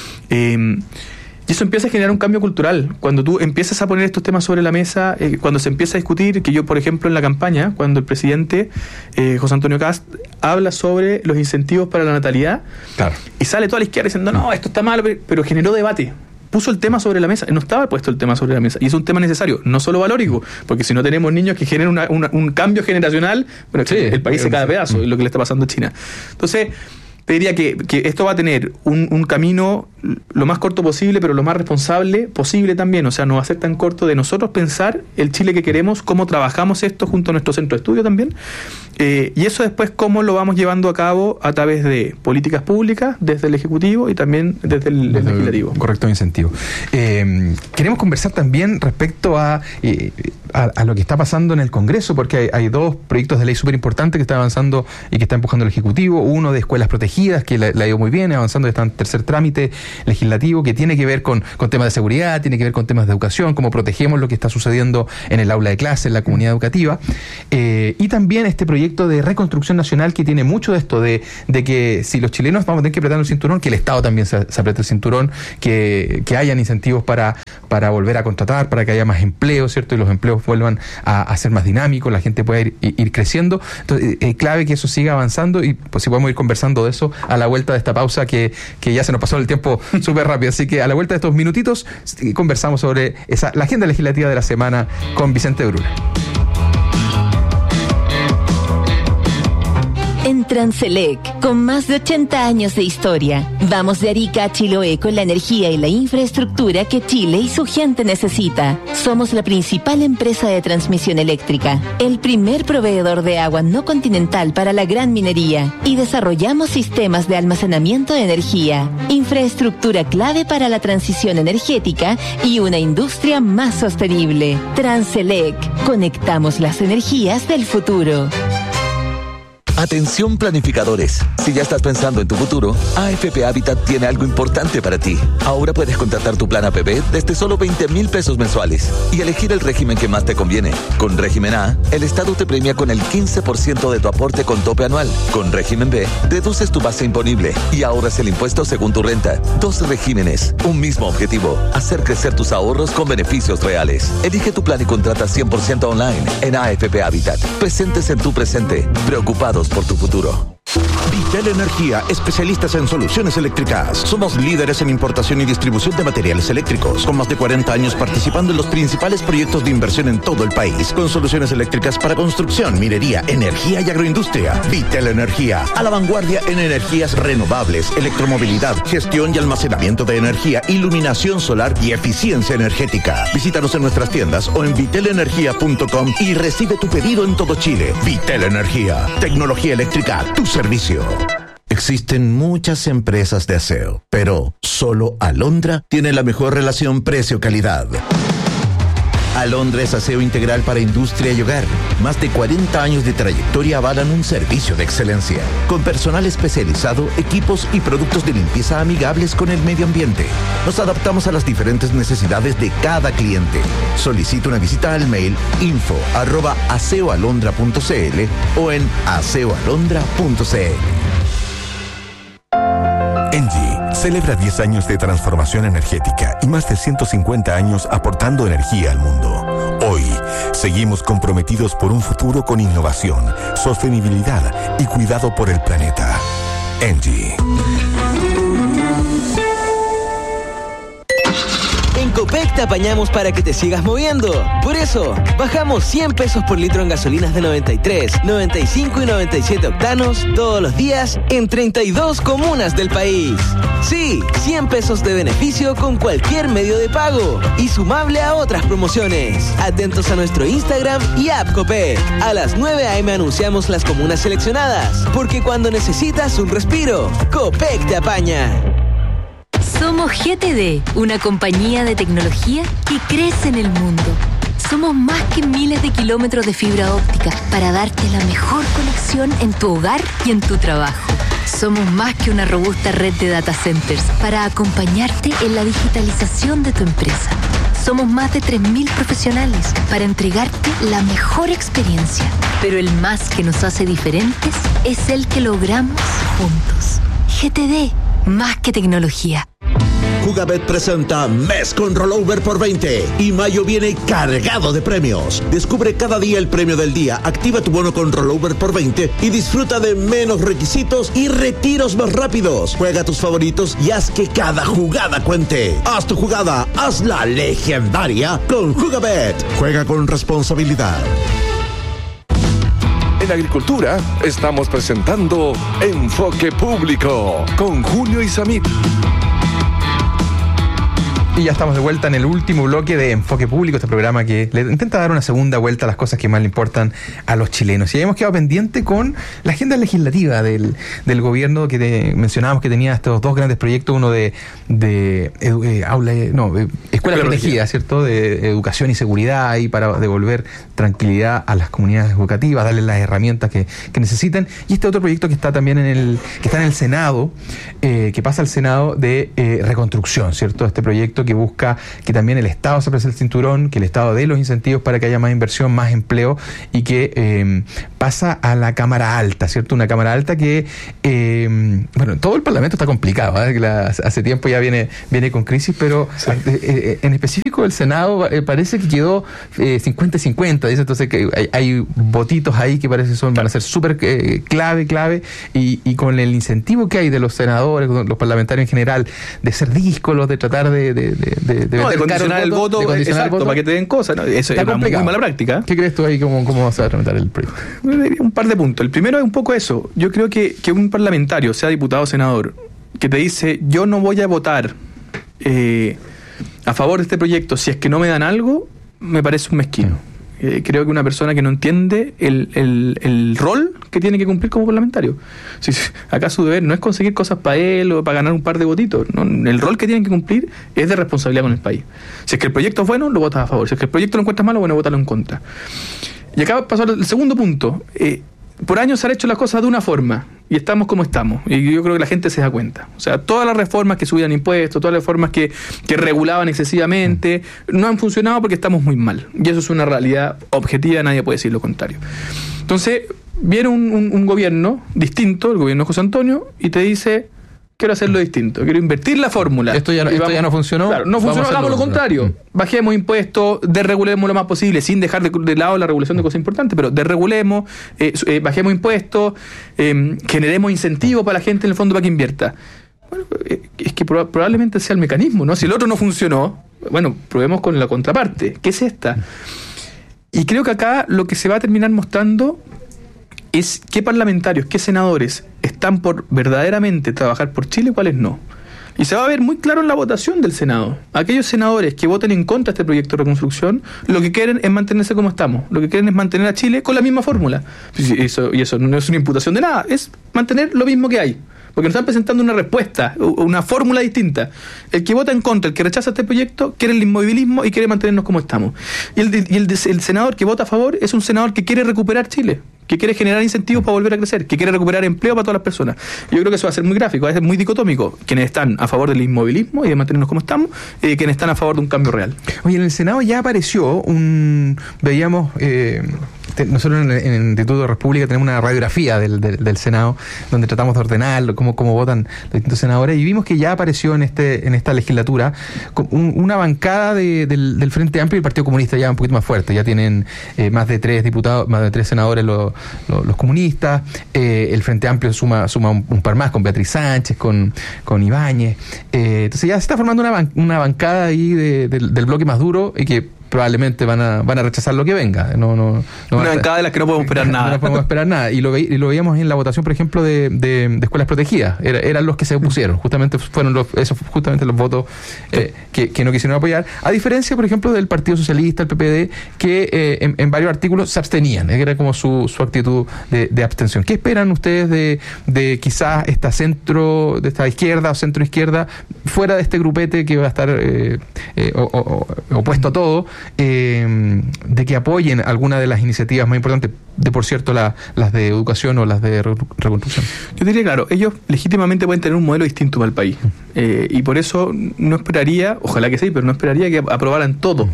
Y eso empieza a generar un cambio cultural. Cuando tú empiezas a poner estos temas sobre la mesa, cuando se empieza a discutir, que yo, por ejemplo, en la campaña, cuando el presidente José Antonio Kast habla sobre los incentivos para la natalidad, claro, y sale toda la izquierda diciendo, no, esto está mal, pero generó debate. Puso el tema sobre la mesa, no estaba puesto el tema sobre la mesa, y es un tema necesario, no solo valórico, porque si no tenemos niños que generen un cambio generacional, bueno, sí, el país se cae a pedazos, es lo que le está pasando a China. Entonces, te diría que esto va a tener un camino lo más corto posible, pero lo más responsable posible también. O sea, no va a ser tan corto de nosotros pensar el Chile que queremos, cómo trabajamos esto junto a nuestro centro de estudio también, Y eso después cómo lo vamos llevando a cabo a través de políticas públicas, desde el Ejecutivo y también desde el Legislativo. Correcto incentivo. Queremos conversar también respecto a lo que está pasando en el Congreso, porque hay dos proyectos de ley súper importantes que están avanzando y que está empujando el Ejecutivo. Uno de escuelas protegidas, que le ha ido muy bien, avanzando, está en tercer trámite legislativo, que tiene que ver con temas de seguridad, tiene que ver con temas de educación, cómo protegemos lo que está sucediendo en el aula de clase, en la comunidad educativa. Y también este proyecto de reconstrucción nacional, que tiene mucho de esto, de que si los chilenos vamos a tener que apretar el cinturón, que el Estado también se apriete el cinturón, que hayan incentivos para volver a contratar, para que haya más empleo, ¿cierto? Y los empleos vuelvan a ser más dinámicos, la gente pueda ir creciendo. Entonces, es clave que eso siga avanzando, y pues si podemos ir conversando de eso a la vuelta de esta pausa, que ya se nos pasó el tiempo súper rápido. Así que a la vuelta de estos minutitos conversamos sobre la agenda legislativa de la semana con Vicente Bruna. En Transelec, con más de 80 años de historia, vamos de Arica a Chiloé con la energía y la infraestructura que Chile y su gente necesita. Somos la principal empresa de transmisión eléctrica, el primer proveedor de agua no continental para la gran minería, y desarrollamos sistemas de almacenamiento de energía, infraestructura clave para la transición energética y una industria más sostenible. Transelec, conectamos las energías del futuro. Atención planificadores, si ya estás pensando en tu futuro, AFP Habitat tiene algo importante para ti. Ahora puedes contratar tu plan APB desde solo 20,000 pesos mensuales y elegir el régimen que más te conviene. Con régimen A, el Estado te premia con el 15% de tu aporte con tope anual. Con régimen B, deduces tu base imponible y ahorras el impuesto según tu renta. 2 regímenes, un mismo objetivo: hacer crecer tus ahorros con beneficios reales. Elige tu plan y contrata 100% online en AFP Habitat. Presentes en tu presente, preocupados por tu futuro. Vitel Energía, especialistas en soluciones eléctricas. Somos líderes en importación y distribución de materiales eléctricos, con más de 40 años participando en los principales proyectos de inversión en todo el país, con soluciones eléctricas para construcción, minería, energía y agroindustria. Vitel Energía, a la vanguardia en energías renovables, electromovilidad, gestión y almacenamiento de energía, iluminación solar y eficiencia energética. Visítanos en nuestras tiendas o en vitelenergia.com y recibe tu pedido en todo Chile. Vitel Energía, tecnología eléctrica a tu servicio. Existen muchas empresas de aseo, pero solo Alondra tiene la mejor relación precio-calidad. Alondra es aseo integral para industria y hogar. Más de 40 años de trayectoria avalan un servicio de excelencia, con personal especializado, equipos y productos de limpieza amigables con el medio ambiente. Nos adaptamos a las diferentes necesidades de cada cliente. Solicita una visita al mail info@aseoalondra.cl o en aseoalondra.cl. Engie celebra 10 años de transformación energética y más de 150 años aportando energía al mundo. Hoy, seguimos comprometidos por un futuro con innovación, sostenibilidad y cuidado por el planeta. Engie. En Copec te apañamos para que te sigas moviendo. Por eso, bajamos 100 pesos por litro en gasolinas de 93, 95 y 97 octanos todos los días en 32 comunas del país. Sí, 100 pesos de beneficio con cualquier medio de pago y sumable a otras promociones. Atentos a nuestro Instagram y app Copec. A las 9 a.m. anunciamos las comunas seleccionadas, porque cuando necesitas un respiro, Copec te apaña. Somos GTD, una compañía de tecnología que crece en el mundo. Somos más que miles de kilómetros de fibra óptica para darte la mejor conexión en tu hogar y en tu trabajo. Somos más que una robusta red de data centers para acompañarte en la digitalización de tu empresa. Somos más de 3.000 profesionales para entregarte la mejor experiencia. Pero el más que nos hace diferentes es el que logramos juntos. GTD, más que tecnología. Jugabet presenta Mes con Rollover por 20 y mayo viene cargado de premios. Descubre cada día el premio del día, activa tu bono con Rollover por 20 y disfruta de menos requisitos y retiros más rápidos. Juega tus favoritos y haz que cada jugada cuente. Haz tu jugada, hazla legendaria con Jugabet. Juega con responsabilidad. En Agricultura estamos presentando Enfoque Público con Julio Isamit. Y ya estamos de vuelta en el último bloque de Enfoque Público, este programa que le intenta dar una segunda vuelta a las cosas que más le importan a los chilenos. Y habíamos quedado pendiente con la agenda legislativa del gobierno que mencionábamos que tenía estos dos grandes proyectos, uno de escuela protegida, ¿cierto? De educación y seguridad y para devolver tranquilidad a las comunidades educativas, darles las herramientas que necesitan. Y este otro proyecto que está también que está en el Senado, que pasa al Senado de reconstrucción, ¿cierto? Este proyecto que busca que también el Estado se preste el cinturón, que el Estado dé los incentivos para que haya más inversión, más empleo y que pasa a la Cámara Alta, ¿cierto? Una Cámara Alta que, todo el Parlamento está complicado, hace tiempo ya viene con crisis, pero sí. En específico el Senado parece que quedó 50-50, dice, entonces que hay votitos ahí que parece que van a ser súper clave y con el incentivo que hay de los senadores, los parlamentarios en general, de ser díscolos, de tratar de condicionar el voto, exacto, para que te den cosas, ¿no? Eso es muy mala práctica. ¿Qué crees tú ahí? ¿Cómo vas a tramitar el proyecto? Un par de puntos. El primero es un poco eso. Yo creo que un parlamentario, sea diputado o senador, que te dice, yo no voy a votar a favor de este proyecto si es que no me dan algo, me parece un mezquino. Creo que una persona que no entiende el rol que tiene que cumplir como parlamentario. Si acá su deber no es conseguir cosas para él o para ganar un par de votitos, ¿no? El rol que tienen que cumplir es de responsabilidad con el país. Si es que el proyecto es bueno, lo votas a favor. Si es que el proyecto lo encuentras malo, bueno, vótalo en contra. Y acá pasó el segundo punto. Por años se han hecho las cosas de una forma y estamos como estamos, y yo creo que la gente se da cuenta. O sea, todas las reformas que subían impuestos, todas las reformas que regulaban excesivamente no han funcionado porque estamos muy mal, y eso es una realidad objetiva, nadie puede decir lo contrario. Entonces viene un gobierno distinto, el gobierno de José Antonio, y te dice, quiero hacerlo distinto, quiero invertir la fórmula. Esto ya no funcionó. Claro, no funcionó, hagamos lo contrario. Bajemos impuestos, desregulemos lo más posible, sin dejar de lado la regulación de cosas importantes, pero desregulemos, bajemos impuestos, generemos incentivos para la gente en el fondo para que invierta. Bueno, es que probablemente sea el mecanismo, ¿no? Si el otro no funcionó, bueno, probemos con la contraparte, que es esta. Y creo que acá lo que se va a terminar mostrando es qué parlamentarios, qué senadores están por verdaderamente trabajar por Chile y cuáles no. Y se va a ver muy claro en la votación del Senado. Aquellos senadores que voten en contra de este proyecto de reconstrucción, lo que quieren es mantenerse como estamos. Lo que quieren es mantener a Chile con la misma fórmula. Y eso no es una imputación de nada, es mantener lo mismo que hay. Porque nos están presentando una respuesta, una fórmula distinta. El que vota en contra, el que rechaza este proyecto, quiere el inmovilismo y quiere mantenernos como estamos. Y el senador que vota a favor es un senador que quiere recuperar Chile, que quiere generar incentivos para volver a crecer, que quiere recuperar empleo para todas las personas. Yo creo que eso va a ser muy gráfico, va a ser muy dicotómico. Quienes están a favor del inmovilismo y de mantenernos como estamos, y quienes están a favor de un cambio real. Oye, en el Senado ya apareció veíamos... nosotros en el Instituto de República tenemos una radiografía del Senado donde tratamos de ordenarlo, cómo votan los distintos senadores, y vimos que ya apareció en esta legislatura una bancada del Frente Amplio y el Partido Comunista ya un poquito más fuerte. Ya tienen más de 3 diputados, más de 3 senadores los comunistas. El Frente Amplio suma un par más con Beatriz Sánchez, con Ibáñez. Entonces ya se está formando una bancada ahí del bloque más duro y que probablemente van a rechazar lo que venga. Una bancada de las que no podemos esperar nada. No podemos esperar nada. Y lo veíamos en la votación, por ejemplo, de escuelas protegidas. Eran los que se opusieron. Justamente fueron esos los votos que no quisieron apoyar. A diferencia, por ejemplo, del Partido Socialista, el PPD, que en varios artículos se abstenían. Era como su actitud de abstención. ¿Qué esperan ustedes de quizás esta izquierda o centro izquierda, fuera de este grupete que va a estar opuesto a todo? De que apoyen alguna de las iniciativas más importantes, por cierto las de educación o las de reconstrucción. Yo diría, claro, ellos legítimamente pueden tener un modelo distinto para el país, y por eso no esperaría, ojalá que sí, pero no esperaría que aprobaran todo,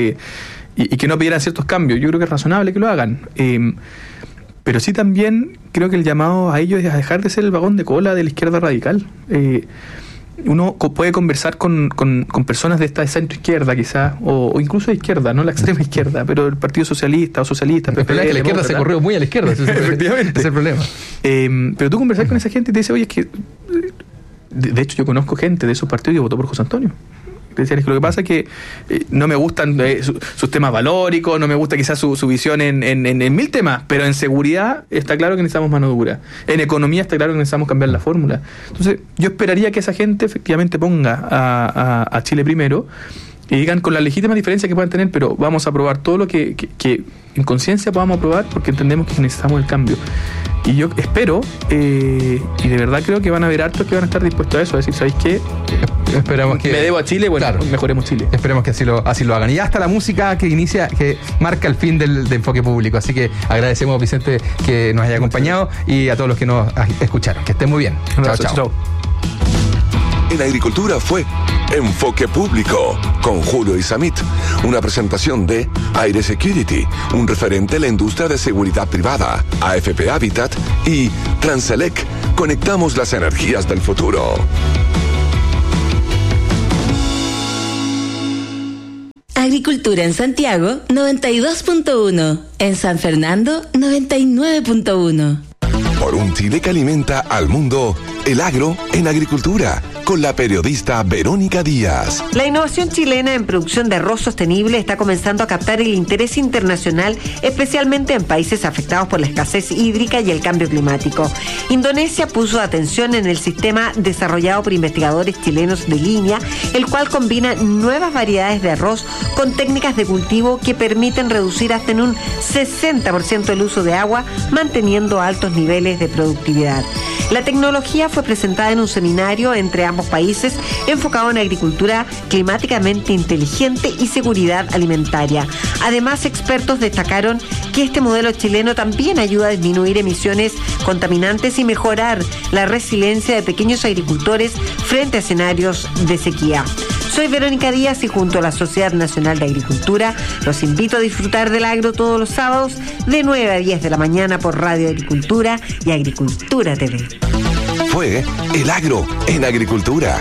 y que no pidieran ciertos cambios. Yo creo que es razonable que lo hagan, pero sí también creo que el llamado a ellos es a dejar de ser el vagón de cola de la izquierda radical. Uno puede conversar con personas de esta centro izquierda quizás, o incluso de izquierda, no la extrema izquierda, pero el Partido Socialista o socialista. El problema es que la izquierda se corrió muy a la izquierda. Efectivamente. Es el problema. Pero tú conversas con esa gente y te dice, oye, es que de hecho yo conozco gente de esos partidos que votó por José Antonio. credenciales. Lo que pasa es que no me gustan sus temas valóricos, no me gusta quizás su visión en mil temas, pero en seguridad está claro que necesitamos mano dura. En economía está claro que necesitamos cambiar la fórmula. Entonces, yo esperaría que esa gente efectivamente ponga a Chile primero y digan con las legítimas diferencias que puedan tener, pero vamos a aprobar todo lo que en conciencia podamos aprobar, porque entendemos que necesitamos el cambio. Y yo espero, y de verdad creo que van a haber hartos que van a estar dispuestos a eso, a decir, ¿sabéis qué? Esperamos que... Me debo a Chile, bueno, claro, mejoremos Chile. Esperemos que así lo hagan. Y ya está la música que marca el fin del enfoque público. Así que agradecemos, Vicente, que nos haya acompañado y a todos los que nos escucharon. Que estén muy bien. Chao. En Agricultura fue Enfoque Público con Julio Isamit, una presentación de Aire Security, un referente en la industria de seguridad privada, AFP Habitat y Transelec. Conectamos las energías del futuro. Agricultura en Santiago, 92.1. En San Fernando, 99.1. Por un Chile que alimenta al mundo, el agro en agricultura, con la periodista Verónica Díaz. La innovación chilena en producción de arroz sostenible está comenzando a captar el interés internacional, especialmente en países afectados por la escasez hídrica y el cambio climático. Indonesia puso atención en el sistema desarrollado por investigadores chilenos de línea, el cual combina nuevas variedades de arroz con técnicas de cultivo que permiten reducir hasta en un 60% el uso de agua, manteniendo altos niveles de productividad. La tecnología fue presentada en un seminario entre ambos países enfocado en agricultura climáticamente inteligente y seguridad alimentaria. Además, expertos destacaron que este modelo chileno también ayuda a disminuir emisiones contaminantes y mejorar la resiliencia de pequeños agricultores frente a escenarios de sequía. Soy Verónica Díaz y junto a la Sociedad Nacional de Agricultura los invito a disfrutar del agro todos los sábados de 9 a 10 de la mañana por Radio Agricultura y Agricultura TV. Fue el agro en agricultura.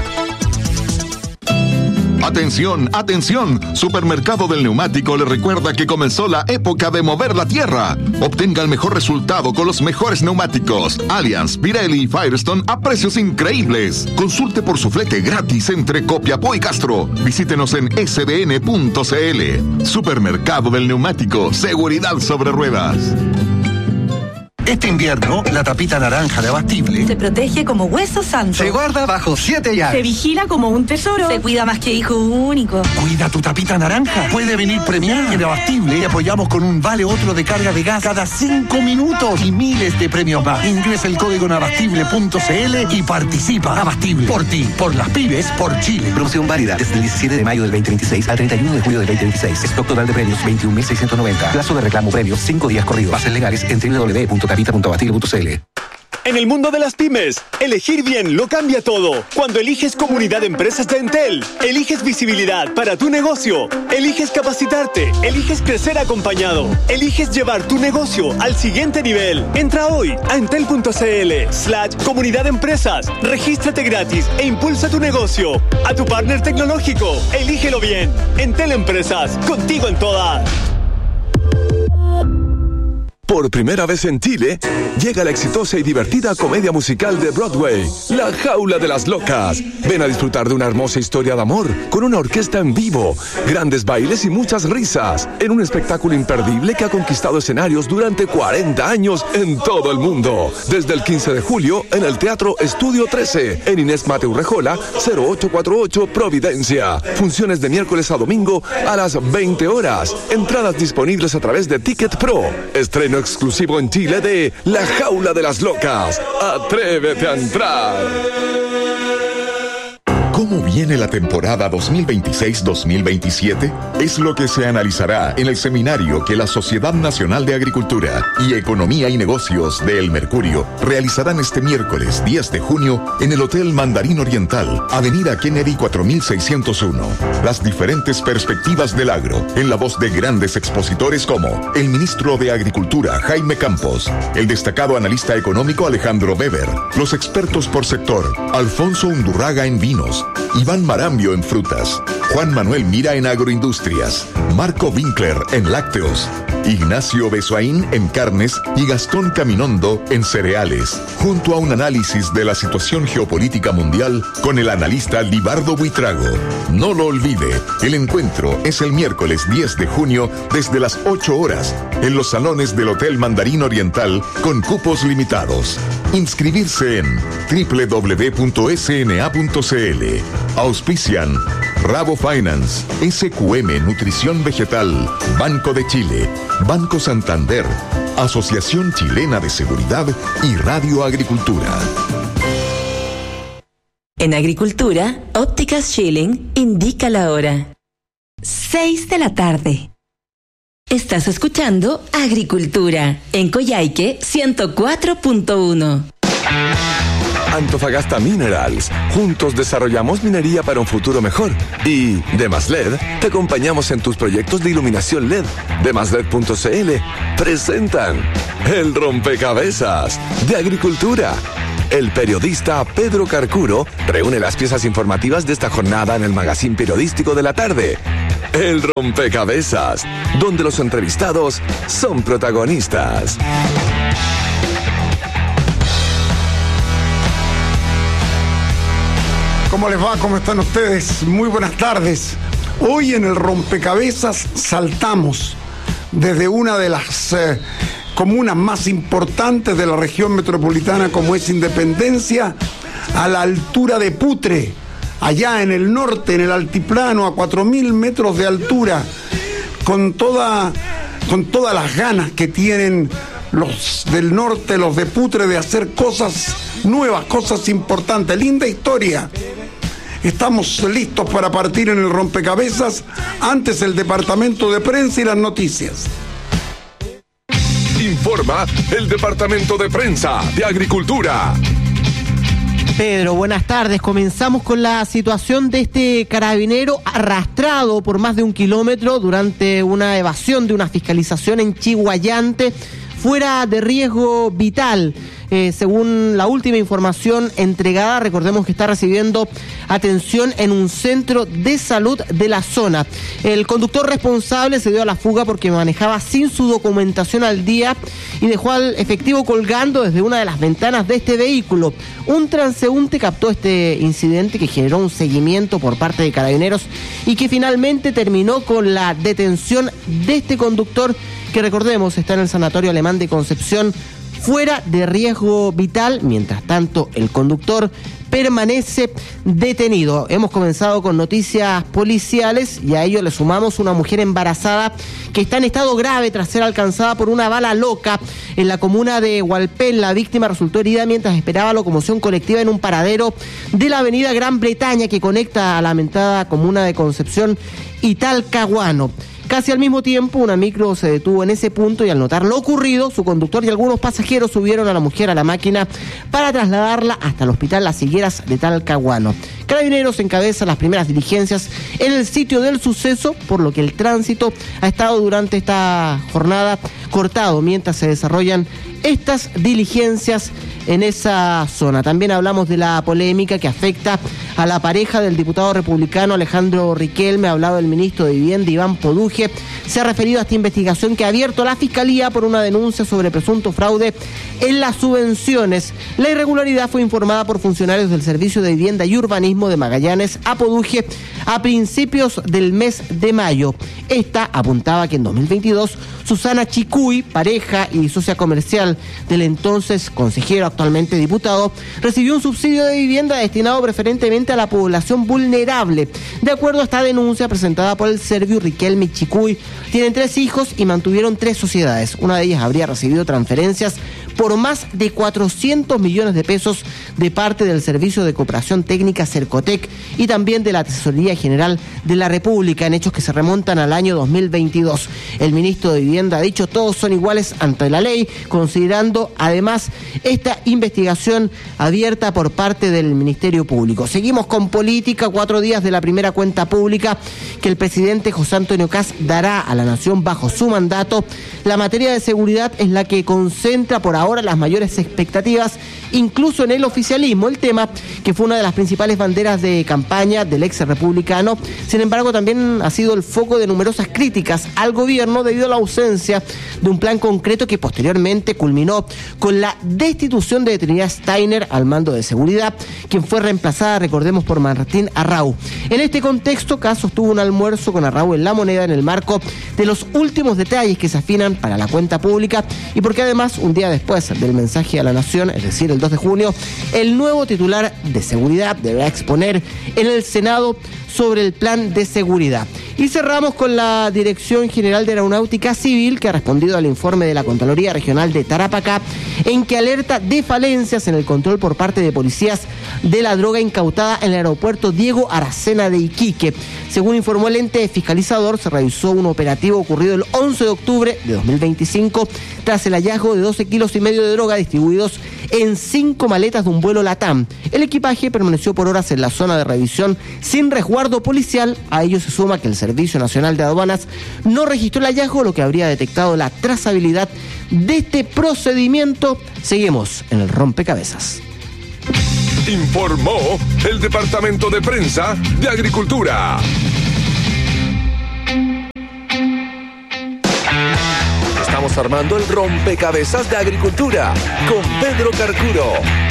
Atención, atención, Supermercado del Neumático le recuerda que comenzó la época de mover la tierra. Obtenga el mejor resultado con los mejores neumáticos Allianz, Pirelli y Firestone a precios increíbles. Consulte por su flete gratis entre Copiapó y Castro. Visítenos en sdn.cl. Supermercado del Neumático, seguridad sobre ruedas. Este invierno, la tapita naranja de Abastible se protege como hueso santo. Se guarda bajo 7 llaves. Se vigila como un tesoro. Se cuida más que hijo único. Cuida tu tapita naranja. Puede venir premiada. En Abastible te apoyamos con un vale otro de carga de gas cada 5 minutos y miles de premios más. Ingresa el código en abastible.cl y participa. Abastible. Por ti, por las pymes, por Chile. Promoción válida desde el 17 de mayo del 2026 al 31 de julio del 2026. Stock total de premios 21.690. Plazo de reclamo premios 5 días corridos. Bases legales en www.capita.abastible.cl. En el mundo de las pymes, elegir bien lo cambia todo. Cuando eliges Comunidad de Empresas de Entel, eliges visibilidad para tu negocio, eliges capacitarte, eliges crecer acompañado, eliges llevar tu negocio al siguiente nivel. Entra hoy a entel.cl/Comunidad de Empresas, regístrate gratis e impulsa tu negocio. A tu partner tecnológico, elígelo bien. Entel Empresas, contigo en todas. Por primera vez en Chile, llega la exitosa y divertida comedia musical de Broadway, La Jaula de las Locas. Ven a disfrutar de una hermosa historia de amor, con una orquesta en vivo, grandes bailes y muchas risas, en un espectáculo imperdible que ha conquistado escenarios durante 40 años en todo el mundo. Desde el 15 de julio, en el Teatro Estudio 13, en Inés Mateu Rejola, 0848 Providencia. Funciones de miércoles a domingo a las 20 horas. Entradas disponibles a través de Ticket Pro. Estreno exclusivo en Chile de La Jaula de las Locas. Atrévete a entrar. ¿Cómo viene la temporada 2026-2027? Es lo que se analizará en el seminario que la Sociedad Nacional de Agricultura y Economía y Negocios de El Mercurio realizarán este miércoles 10 de junio en el Hotel Mandarín Oriental, Avenida Kennedy 4601. Las diferentes perspectivas del agro, en la voz de grandes expositores como el ministro de Agricultura, Jaime Campos, el destacado analista económico Alejandro Weber, los expertos por sector, Alfonso Undurraga en vinos, Iván Marambio en frutas, Juan Manuel Mira en agroindustrias, Marco Winkler en lácteos, Ignacio Besoaín en carnes y Gastón Caminondo en cereales, junto a un análisis de la situación geopolítica mundial con el analista Libardo Buitrago. No lo olvide, el encuentro es el miércoles 10 de junio desde las 8 horas en los salones del Hotel Mandarín Oriental con cupos limitados. Inscribirse en www.sna.cl. Auspician Rabo Finance, SQM Nutrición Vegetal, Banco de Chile, Banco Santander, Asociación Chilena de Seguridad y Radio Agricultura. En Agricultura, Ópticas Schilling indica la hora. 6 de la tarde. Estás escuchando Agricultura en Coyhaique 104.1. Antofagasta Minerals. Juntos desarrollamos minería para un futuro mejor. Y DemasLed, te acompañamos en tus proyectos de iluminación LED. DemasLed.cl presentan El Rompecabezas de Agricultura. El periodista Pedro Carcuro reúne las piezas informativas de esta jornada en el magazín periodístico de la tarde. El Rompecabezas, donde los entrevistados son protagonistas. ¿Cómo les va? ¿Cómo están ustedes? Muy buenas tardes. Hoy en el Rompecabezas saltamos desde una de las comunas más importantes de la región metropolitana, como es Independencia, a la altura de Putre, allá en el norte, en el altiplano, a 4.000 metros de altura, con todas las ganas que tienen los del norte, los de Putre, de hacer cosas nuevas, cosas importantes. Linda historia. Estamos listos para partir en el Rompecabezas. Antes el departamento de prensa y las noticias. Informa el departamento de prensa de Agricultura. Pedro, buenas tardes. Comenzamos con la situación de este carabinero arrastrado por más de 1 kilómetro durante una evasión de una fiscalización en Chiguayante, fuera de riesgo vital. Según la última información entregada, recordemos que está recibiendo atención en un centro de salud de la zona. El conductor responsable se dio a la fuga porque manejaba sin su documentación al día y dejó al efectivo colgando desde una de las ventanas de este vehículo. Un transeúnte captó este incidente, que generó un seguimiento por parte de Carabineros y que finalmente terminó con la detención de este conductor, que recordemos está en el Sanatorio Alemán de Concepción, fuera de riesgo vital. Mientras tanto, el conductor permanece detenido. Hemos comenzado con noticias policiales y a ello le sumamos una mujer embarazada que está en estado grave tras ser alcanzada por una bala loca en la comuna de Hualpén. La víctima resultó herida mientras esperaba locomoción colectiva en un paradero de la avenida Gran Bretaña, que conecta a la lamentada comuna de Concepción y Talcahuano. Casi al mismo tiempo, una micro se detuvo en ese punto y al notar lo ocurrido, su conductor y algunos pasajeros subieron a la mujer a la máquina para trasladarla hasta el hospital Las Higueras de Talcahuano. Carabineros encabeza las primeras diligencias en el sitio del suceso, por lo que el tránsito ha estado durante esta jornada cortado mientras se desarrollan estas diligencias en esa zona. También hablamos de la polémica que afecta a la pareja del diputado republicano Alejandro Riquelme. Ha hablado el ministro de Vivienda, Iván Poduje. Se ha referido a esta investigación que ha abierto la Fiscalía por una denuncia sobre presunto fraude en las subvenciones. La irregularidad fue informada por funcionarios del Servicio de Vivienda y Urbanismo de Magallanes a Poduje a principios del mes de mayo. Esta apuntaba que en 2022 Susana Chicuy, pareja y socia comercial del entonces consejero, actualmente diputado, recibió un subsidio de vivienda destinado preferentemente a la población vulnerable. De acuerdo a esta denuncia presentada por el Servio, Riquelme y Chicuy tienen 3 hijos y mantuvieron 3 sociedades. Una de ellas habría recibido transferencias por más de 400 millones de pesos de parte del Servicio de Cooperación Técnica Cercotec y también de la Tesorería General de la República, en hechos que se remontan al año 2022. El ministro de Vivienda ha dicho: todos son iguales ante la ley, considerando además esta investigación abierta por parte del Ministerio Público. Seguimos con política. 4 días de la primera cuenta pública que el presidente José Antonio Kast dará a la nación bajo su mandato. La materia de seguridad es la que concentra por ahora las mayores expectativas incluso en el oficialismo, el tema que fue una de las principales banderas de campaña del ex republicano. Sin embargo, también ha sido el foco de numerosas críticas al gobierno debido a la ausencia de un plan concreto que posteriormente culminó con la destitución de Trinidad Steiner al mando de seguridad, quien fue reemplazada, recordemos, por Martín Arrau. En este contexto, Kass sostuvo un almuerzo con Arrau en La Moneda en el marco de los últimos detalles que se afinan para la cuenta pública y porque además, un día después del mensaje a la Nación, es decir, el 2 de junio, el nuevo titular de seguridad deberá exponer en el Senado sobre el plan de seguridad. Y cerramos con la Dirección General de Aeronáutica Civil, que ha respondido al informe de la Contraloría Regional de Tarapacá, en que alerta de falencias en el control por parte de policías de la droga incautada en el aeropuerto Diego Aracena de Iquique. Según informó el ente fiscalizador, se realizó un operativo ocurrido el 11 de octubre de 2025 tras el hallazgo de 12,5 kilos de droga distribuidos en 5 maletas de un vuelo LATAM. El equipaje permaneció por horas en la zona de revisión sin resguardo policial. A ello se suma que el Servicio Nacional de Aduanas no registró el hallazgo, lo que habría detectado la trazabilidad de este procedimiento. Seguimos en el rompecabezas. Informó el Departamento de Prensa de Agricultura. Estamos armando el rompecabezas de Agricultura con Pedro Carcuro.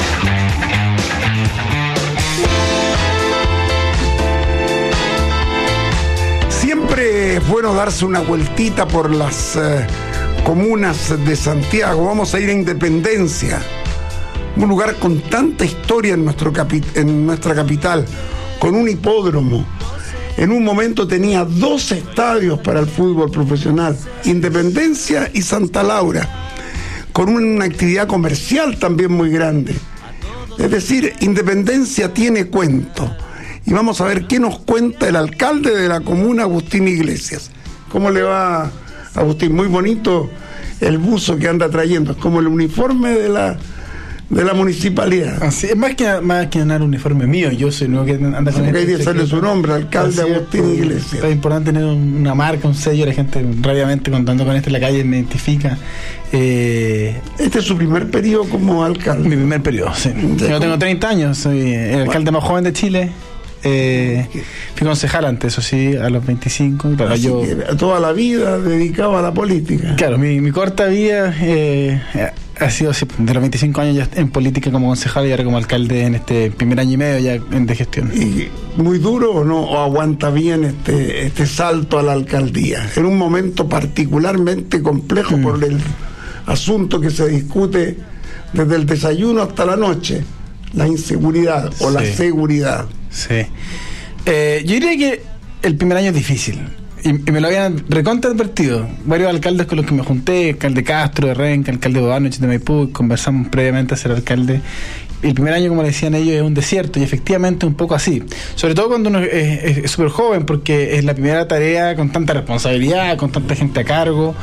Siempre es bueno darse una vueltita por las comunas de Santiago. Vamos a ir a Independencia, un lugar con tanta historia en nuestra capital, con un hipódromo. En un momento tenía 2 estadios para el fútbol profesional, Independencia y Santa Laura, con una actividad comercial también muy grande. Es decir, Independencia tiene cuento. Y vamos a ver qué nos cuenta el alcalde de la comuna, Agustín Iglesias. ¿Cómo le va, Agustín? Muy bonito el buzo que anda trayendo, es como el uniforme de la municipalidad. Así es, más que un uniforme mío, yo soy el nuevo que anda con el que sale su nombre, alcalde Agustín Iglesias. Es importante tener una marca, un sello, la gente rápidamente contando con esto en la calle me identifica. Este es su primer periodo como alcalde. Mi primer periodo, sí. Yo tengo 30 años, soy el alcalde más joven de Chile. Fui concejal antes, eso sí, a los 25. Claro, yo toda la vida dedicado a la política. Claro, mi corta vida ha sido de los 25 años ya en política como concejal y ahora como alcalde en este primer año y medio ya de gestión. ¿Y muy duro o no? ¿O aguanta bien este salto a la alcaldía? En un momento particularmente complejo por el asunto que se discute desde el desayuno hasta la noche, la inseguridad o la seguridad. Sí. Yo diría que el primer año es difícil. Y me lo habían recontra advertido. Varios alcaldes con los que me junté, alcalde Castro de Renca, alcalde Bodanovich de Maipú, conversamos previamente a ser alcalde. Y el primer año, como le decían ellos, es un desierto, y efectivamente un poco así. Sobre todo cuando uno es súper joven, porque es la primera tarea con tanta responsabilidad, con tanta gente a cargo.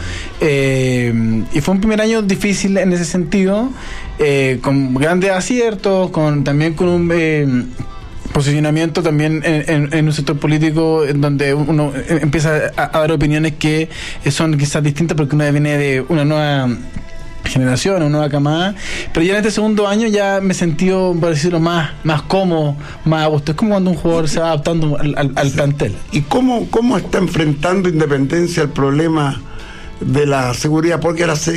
Y fue un primer año difícil en ese sentido, con grandes aciertos, también con un posicionamiento también en un sector político en donde uno empieza a dar opiniones que son quizás distintas porque uno viene de una nueva generación, una nueva camada, pero ya en este segundo año ya me sentí, por decirlo, más cómodo, más a gusto. Es como cuando un jugador se va adaptando al plantel. ¿Y cómo está enfrentando Independencia el problema de la seguridad? Porque los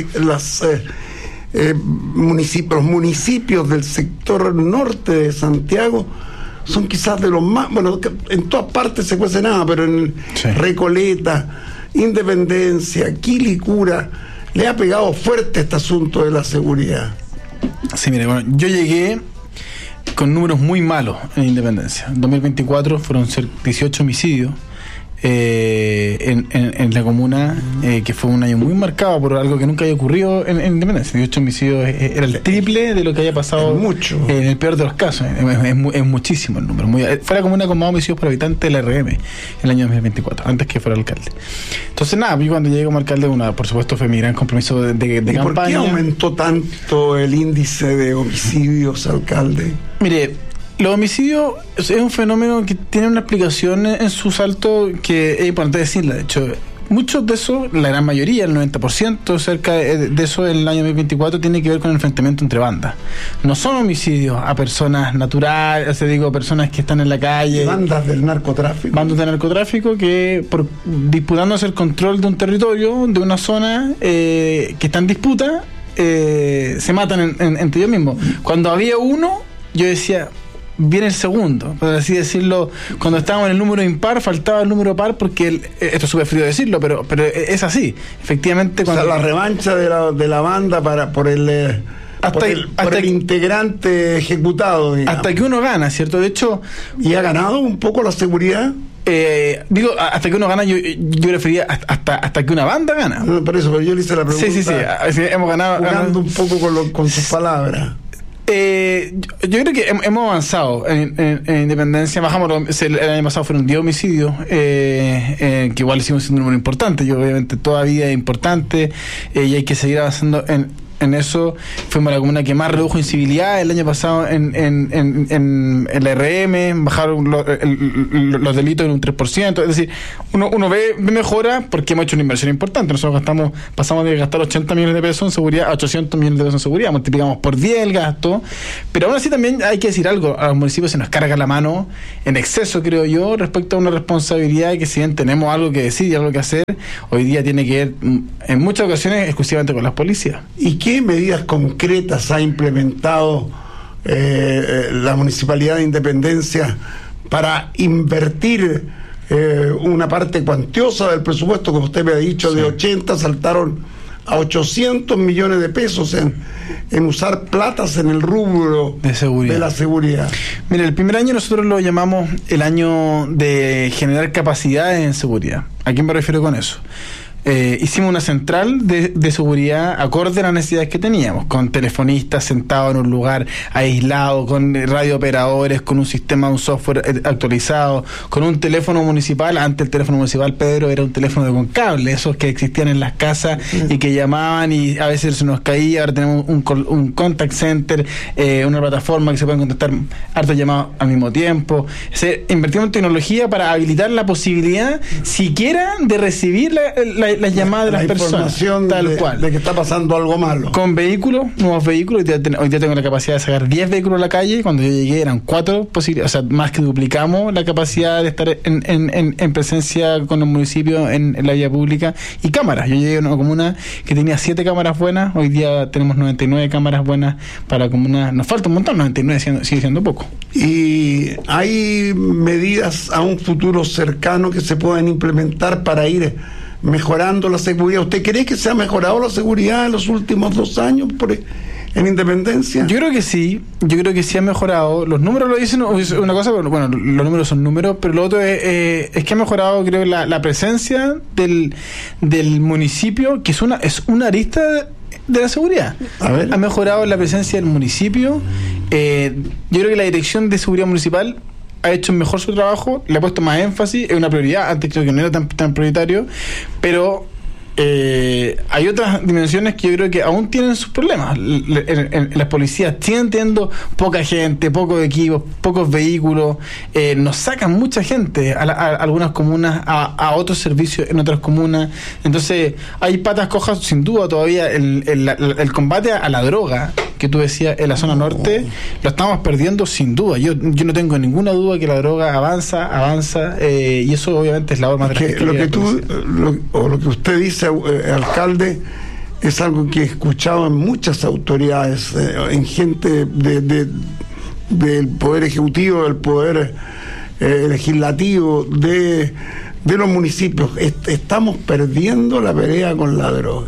municipios del sector norte de Santiago son quizás de los más, bueno, en todas partes se cuece nada, pero en Recoleta, Independencia, Quilicura, le ha pegado fuerte este asunto de la seguridad. Sí, mire, bueno, yo llegué con números muy malos en Independencia. En 2024 fueron 18 homicidios en la comuna, que fue un año muy marcado por algo que nunca había ocurrido en Independencia. 18 homicidios era el triple de lo que haya pasado en el peor de los casos. Es muchísimo el número. Fue la comuna con más homicidios por habitante de la RM el año 2024, antes que fuera alcalde. Entonces, nada, yo cuando llegué como alcalde, por supuesto, fue mi gran compromiso de campaña. ¿Por qué aumentó tanto el índice de homicidios, alcalde? Mire, los homicidios es un fenómeno que tiene una explicación en su salto que es importante decirla. De hecho, muchos de esos, la gran mayoría, el 90%, cerca de eso en el año 2024, tiene que ver con el enfrentamiento entre bandas. No son homicidios a personas naturales, personas que están en la calle. Bandas del narcotráfico. Bandas del narcotráfico que, disputándose el control de un territorio, de una zona que está en disputa, se matan entre ellos mismos. Cuando había uno, yo decía, viene el segundo, por así decirlo. Cuando estábamos en el número impar, faltaba el número par, porque esto es súper frío decirlo, pero es así. Efectivamente, cuando la revancha de la banda por el integrante ejecutado, digamos. Hasta que uno gana, ¿cierto? De hecho, ¿y ha ganado un poco la seguridad? Hasta que uno gana, yo refería hasta que una banda gana. No, por eso, pero yo le hice la pregunta. Sí, hemos ganado. Jugando un poco con sus palabras. Yo creo que hemos avanzado en independencia. Bajamos, el año pasado fueron 10 homicidios, que igual hicimos siendo un número importante. Yo obviamente todavía es importante, y hay que seguir avanzando en eso. Fuimos la comuna que más redujo incivilidad el año pasado en el RM, bajaron los delitos en un 3%. Es decir, uno ve mejora porque hemos hecho una inversión importante. Nosotros pasamos de gastar 80 millones de pesos en seguridad a 800 millones de pesos en seguridad, multiplicamos por 10 el gasto. Pero aún así también hay que decir algo: a los municipios se nos carga la mano en exceso, creo yo, respecto a una responsabilidad que, si bien tenemos algo que decir y algo que hacer, hoy día tiene que ver en muchas ocasiones exclusivamente con las policías. ¿Y qué medidas concretas ha implementado la Municipalidad de Independencia para invertir una parte cuantiosa del presupuesto, como usted me ha dicho, sí, de 80 saltaron a 800 millones de pesos en usar platas en el rubro de la seguridad? Mira, el primer año nosotros lo llamamos el año de generar capacidades en seguridad. ¿A qué me refiero con eso? Hicimos una central de seguridad acorde a las necesidades que teníamos, con telefonistas sentados en un lugar aislado, con radiooperadores, con un sistema, un software actualizado, con un teléfono municipal. Antes el teléfono municipal, Pedro, era un teléfono con cable, esos que existían en las casas y que llamaban y a veces se nos caía. Ahora tenemos un contact center, una plataforma que se pueden contestar hartos llamados al mismo tiempo. Invertimos en tecnología para habilitar la posibilidad siquiera de recibir las llamadas de las personas, tal cual, de que está pasando algo malo. Con vehículos, nuevos vehículos. Hoy día tengo la capacidad de sacar 10 vehículos a la calle. Cuando yo llegué eran 4 posibles, o sea, más que duplicamos la capacidad de estar en presencia con los municipios en la vía pública. Y cámaras, yo llegué a una comuna que tenía 7 cámaras buenas, hoy día tenemos 99 cámaras buenas para la comuna. Nos falta un montón, 99 sigue siendo poco. ¿Y hay medidas a un futuro cercano que se puedan implementar para ir mejorando la seguridad? ¿Usted cree que se ha mejorado la seguridad en los últimos 2 años en Independencia? Yo creo que sí ha mejorado. Los números lo dicen una cosa, pero bueno, los números son números, pero lo otro es que ha mejorado, creo, la presencia del municipio, que es una arista de la seguridad. Ha mejorado la presencia del municipio. Yo creo que la Dirección de Seguridad Municipal ha hecho mejor su trabajo, le ha puesto más énfasis, es una prioridad. Antes creo que no era tan prioritario, pero hay otras dimensiones que yo creo que aún tienen sus problemas. Las policías siguen teniendo poca gente, pocos equipos, pocos vehículos, nos sacan mucha gente a algunas comunas, a otros servicios en otras comunas. Entonces hay patas cojas sin duda todavía. El combate a la droga que tú decías en la zona norte lo estamos perdiendo sin duda. Yo no tengo ninguna duda que la droga avanza, y eso obviamente es la más de lo que usted dice, alcalde, es algo que he escuchado en muchas autoridades, en gente del poder ejecutivo, del poder legislativo, de los municipios. Estamos perdiendo la pelea con la droga.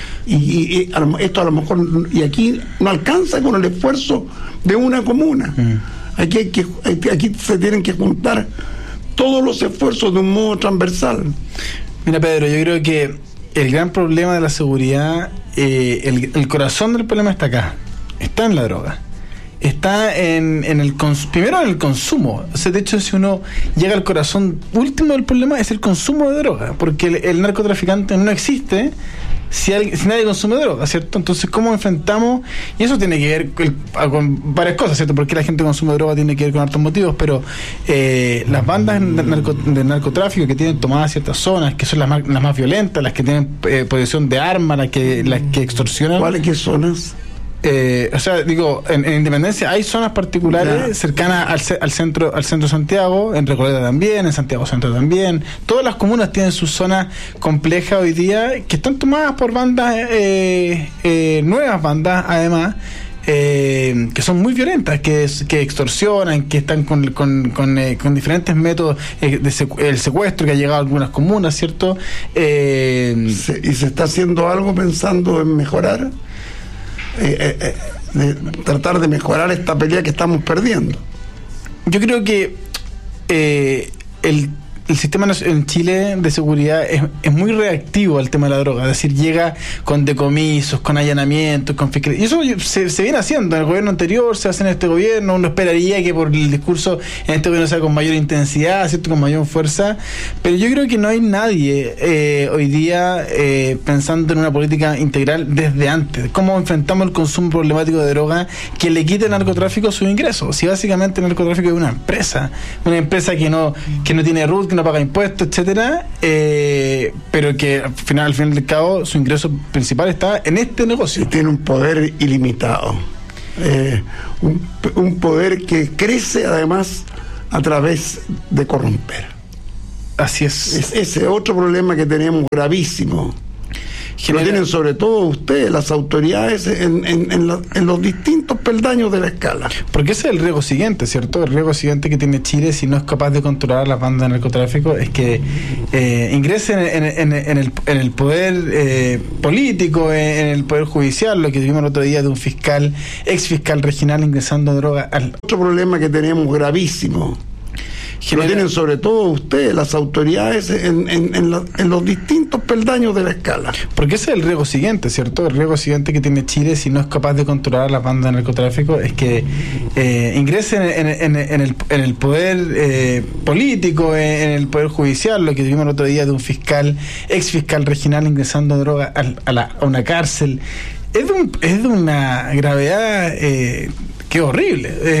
Y esto a lo mejor, y aquí no alcanza con el esfuerzo de una comuna. Aquí se tienen que juntar todos los esfuerzos de un modo transversal. Mira, Pedro, yo creo que el gran problema de la seguridad, el corazón del problema está acá, está en la droga, está primero en el consumo. O sea, de hecho, si uno llega al corazón último del problema, es el consumo de droga, porque el narcotraficante no existe si nadie consume droga, ¿cierto? Entonces, ¿cómo enfrentamos? Y eso tiene que ver con varias cosas, ¿cierto? Porque la gente consume droga tiene que ver con hartos motivos, pero las bandas de narcotráfico que tienen tomadas ciertas zonas, que son las más violentas, las que tienen posesión de armas, las que extorsionan. ¿Cuáles qué zonas? O sea, digo, en Independencia hay zonas particulares cercanas al centro de Santiago, en Recoleta también, en Santiago Centro también. Todas las comunas tienen sus zonas complejas hoy día que están tomadas por bandas, nuevas bandas además, que son muy violentas, que extorsionan, que están con diferentes métodos, el secuestro que ha llegado a algunas comunas, ¿cierto? ¿Y se está haciendo algo pensando en mejorar? De tratar de mejorar esta pelea que estamos perdiendo. Yo creo que el sistema en Chile de seguridad es muy reactivo al tema de la droga, es decir, llega con decomisos, con allanamientos, con fiscalía. Y eso se viene haciendo en el gobierno anterior, se hace en este gobierno. Uno esperaría que por el discurso en este gobierno sea con mayor intensidad, ¿cierto?, con mayor fuerza, pero yo creo que no hay nadie hoy día pensando en una política integral desde antes. ¿Cómo enfrentamos el consumo problemático de droga que le quite al narcotráfico sus ingresos? Si básicamente el narcotráfico es una empresa que no tiene RUT, que no paga impuestos, etcétera, pero que al final del cabo su ingreso principal está en este negocio. Y tiene un poder ilimitado, un poder que crece además a través de corromper. Así es. Ese otro problema que tenemos gravísimo. Lo tienen sobre todo ustedes, las autoridades, en los distintos peldaños de la escala. Porque ese es el riesgo siguiente, ¿cierto? El riesgo siguiente que tiene Chile, si no es capaz de controlar las bandas de narcotráfico, es que ingresen en el poder político, en el poder judicial, lo que vimos el otro día de un ex fiscal regional ingresando droga Otro problema que tenemos gravísimo. Lo tienen sobre todo ustedes, las autoridades, en los distintos peldaños de la escala. Porque ese es el riesgo siguiente, ¿cierto? El riesgo siguiente que tiene Chile, si no es capaz de controlar las bandas de narcotráfico, es que ingresen en el poder político, en el poder judicial, lo que vimos el otro día de un ex fiscal regional ingresando droga a una cárcel. Es de una gravedad que horrible.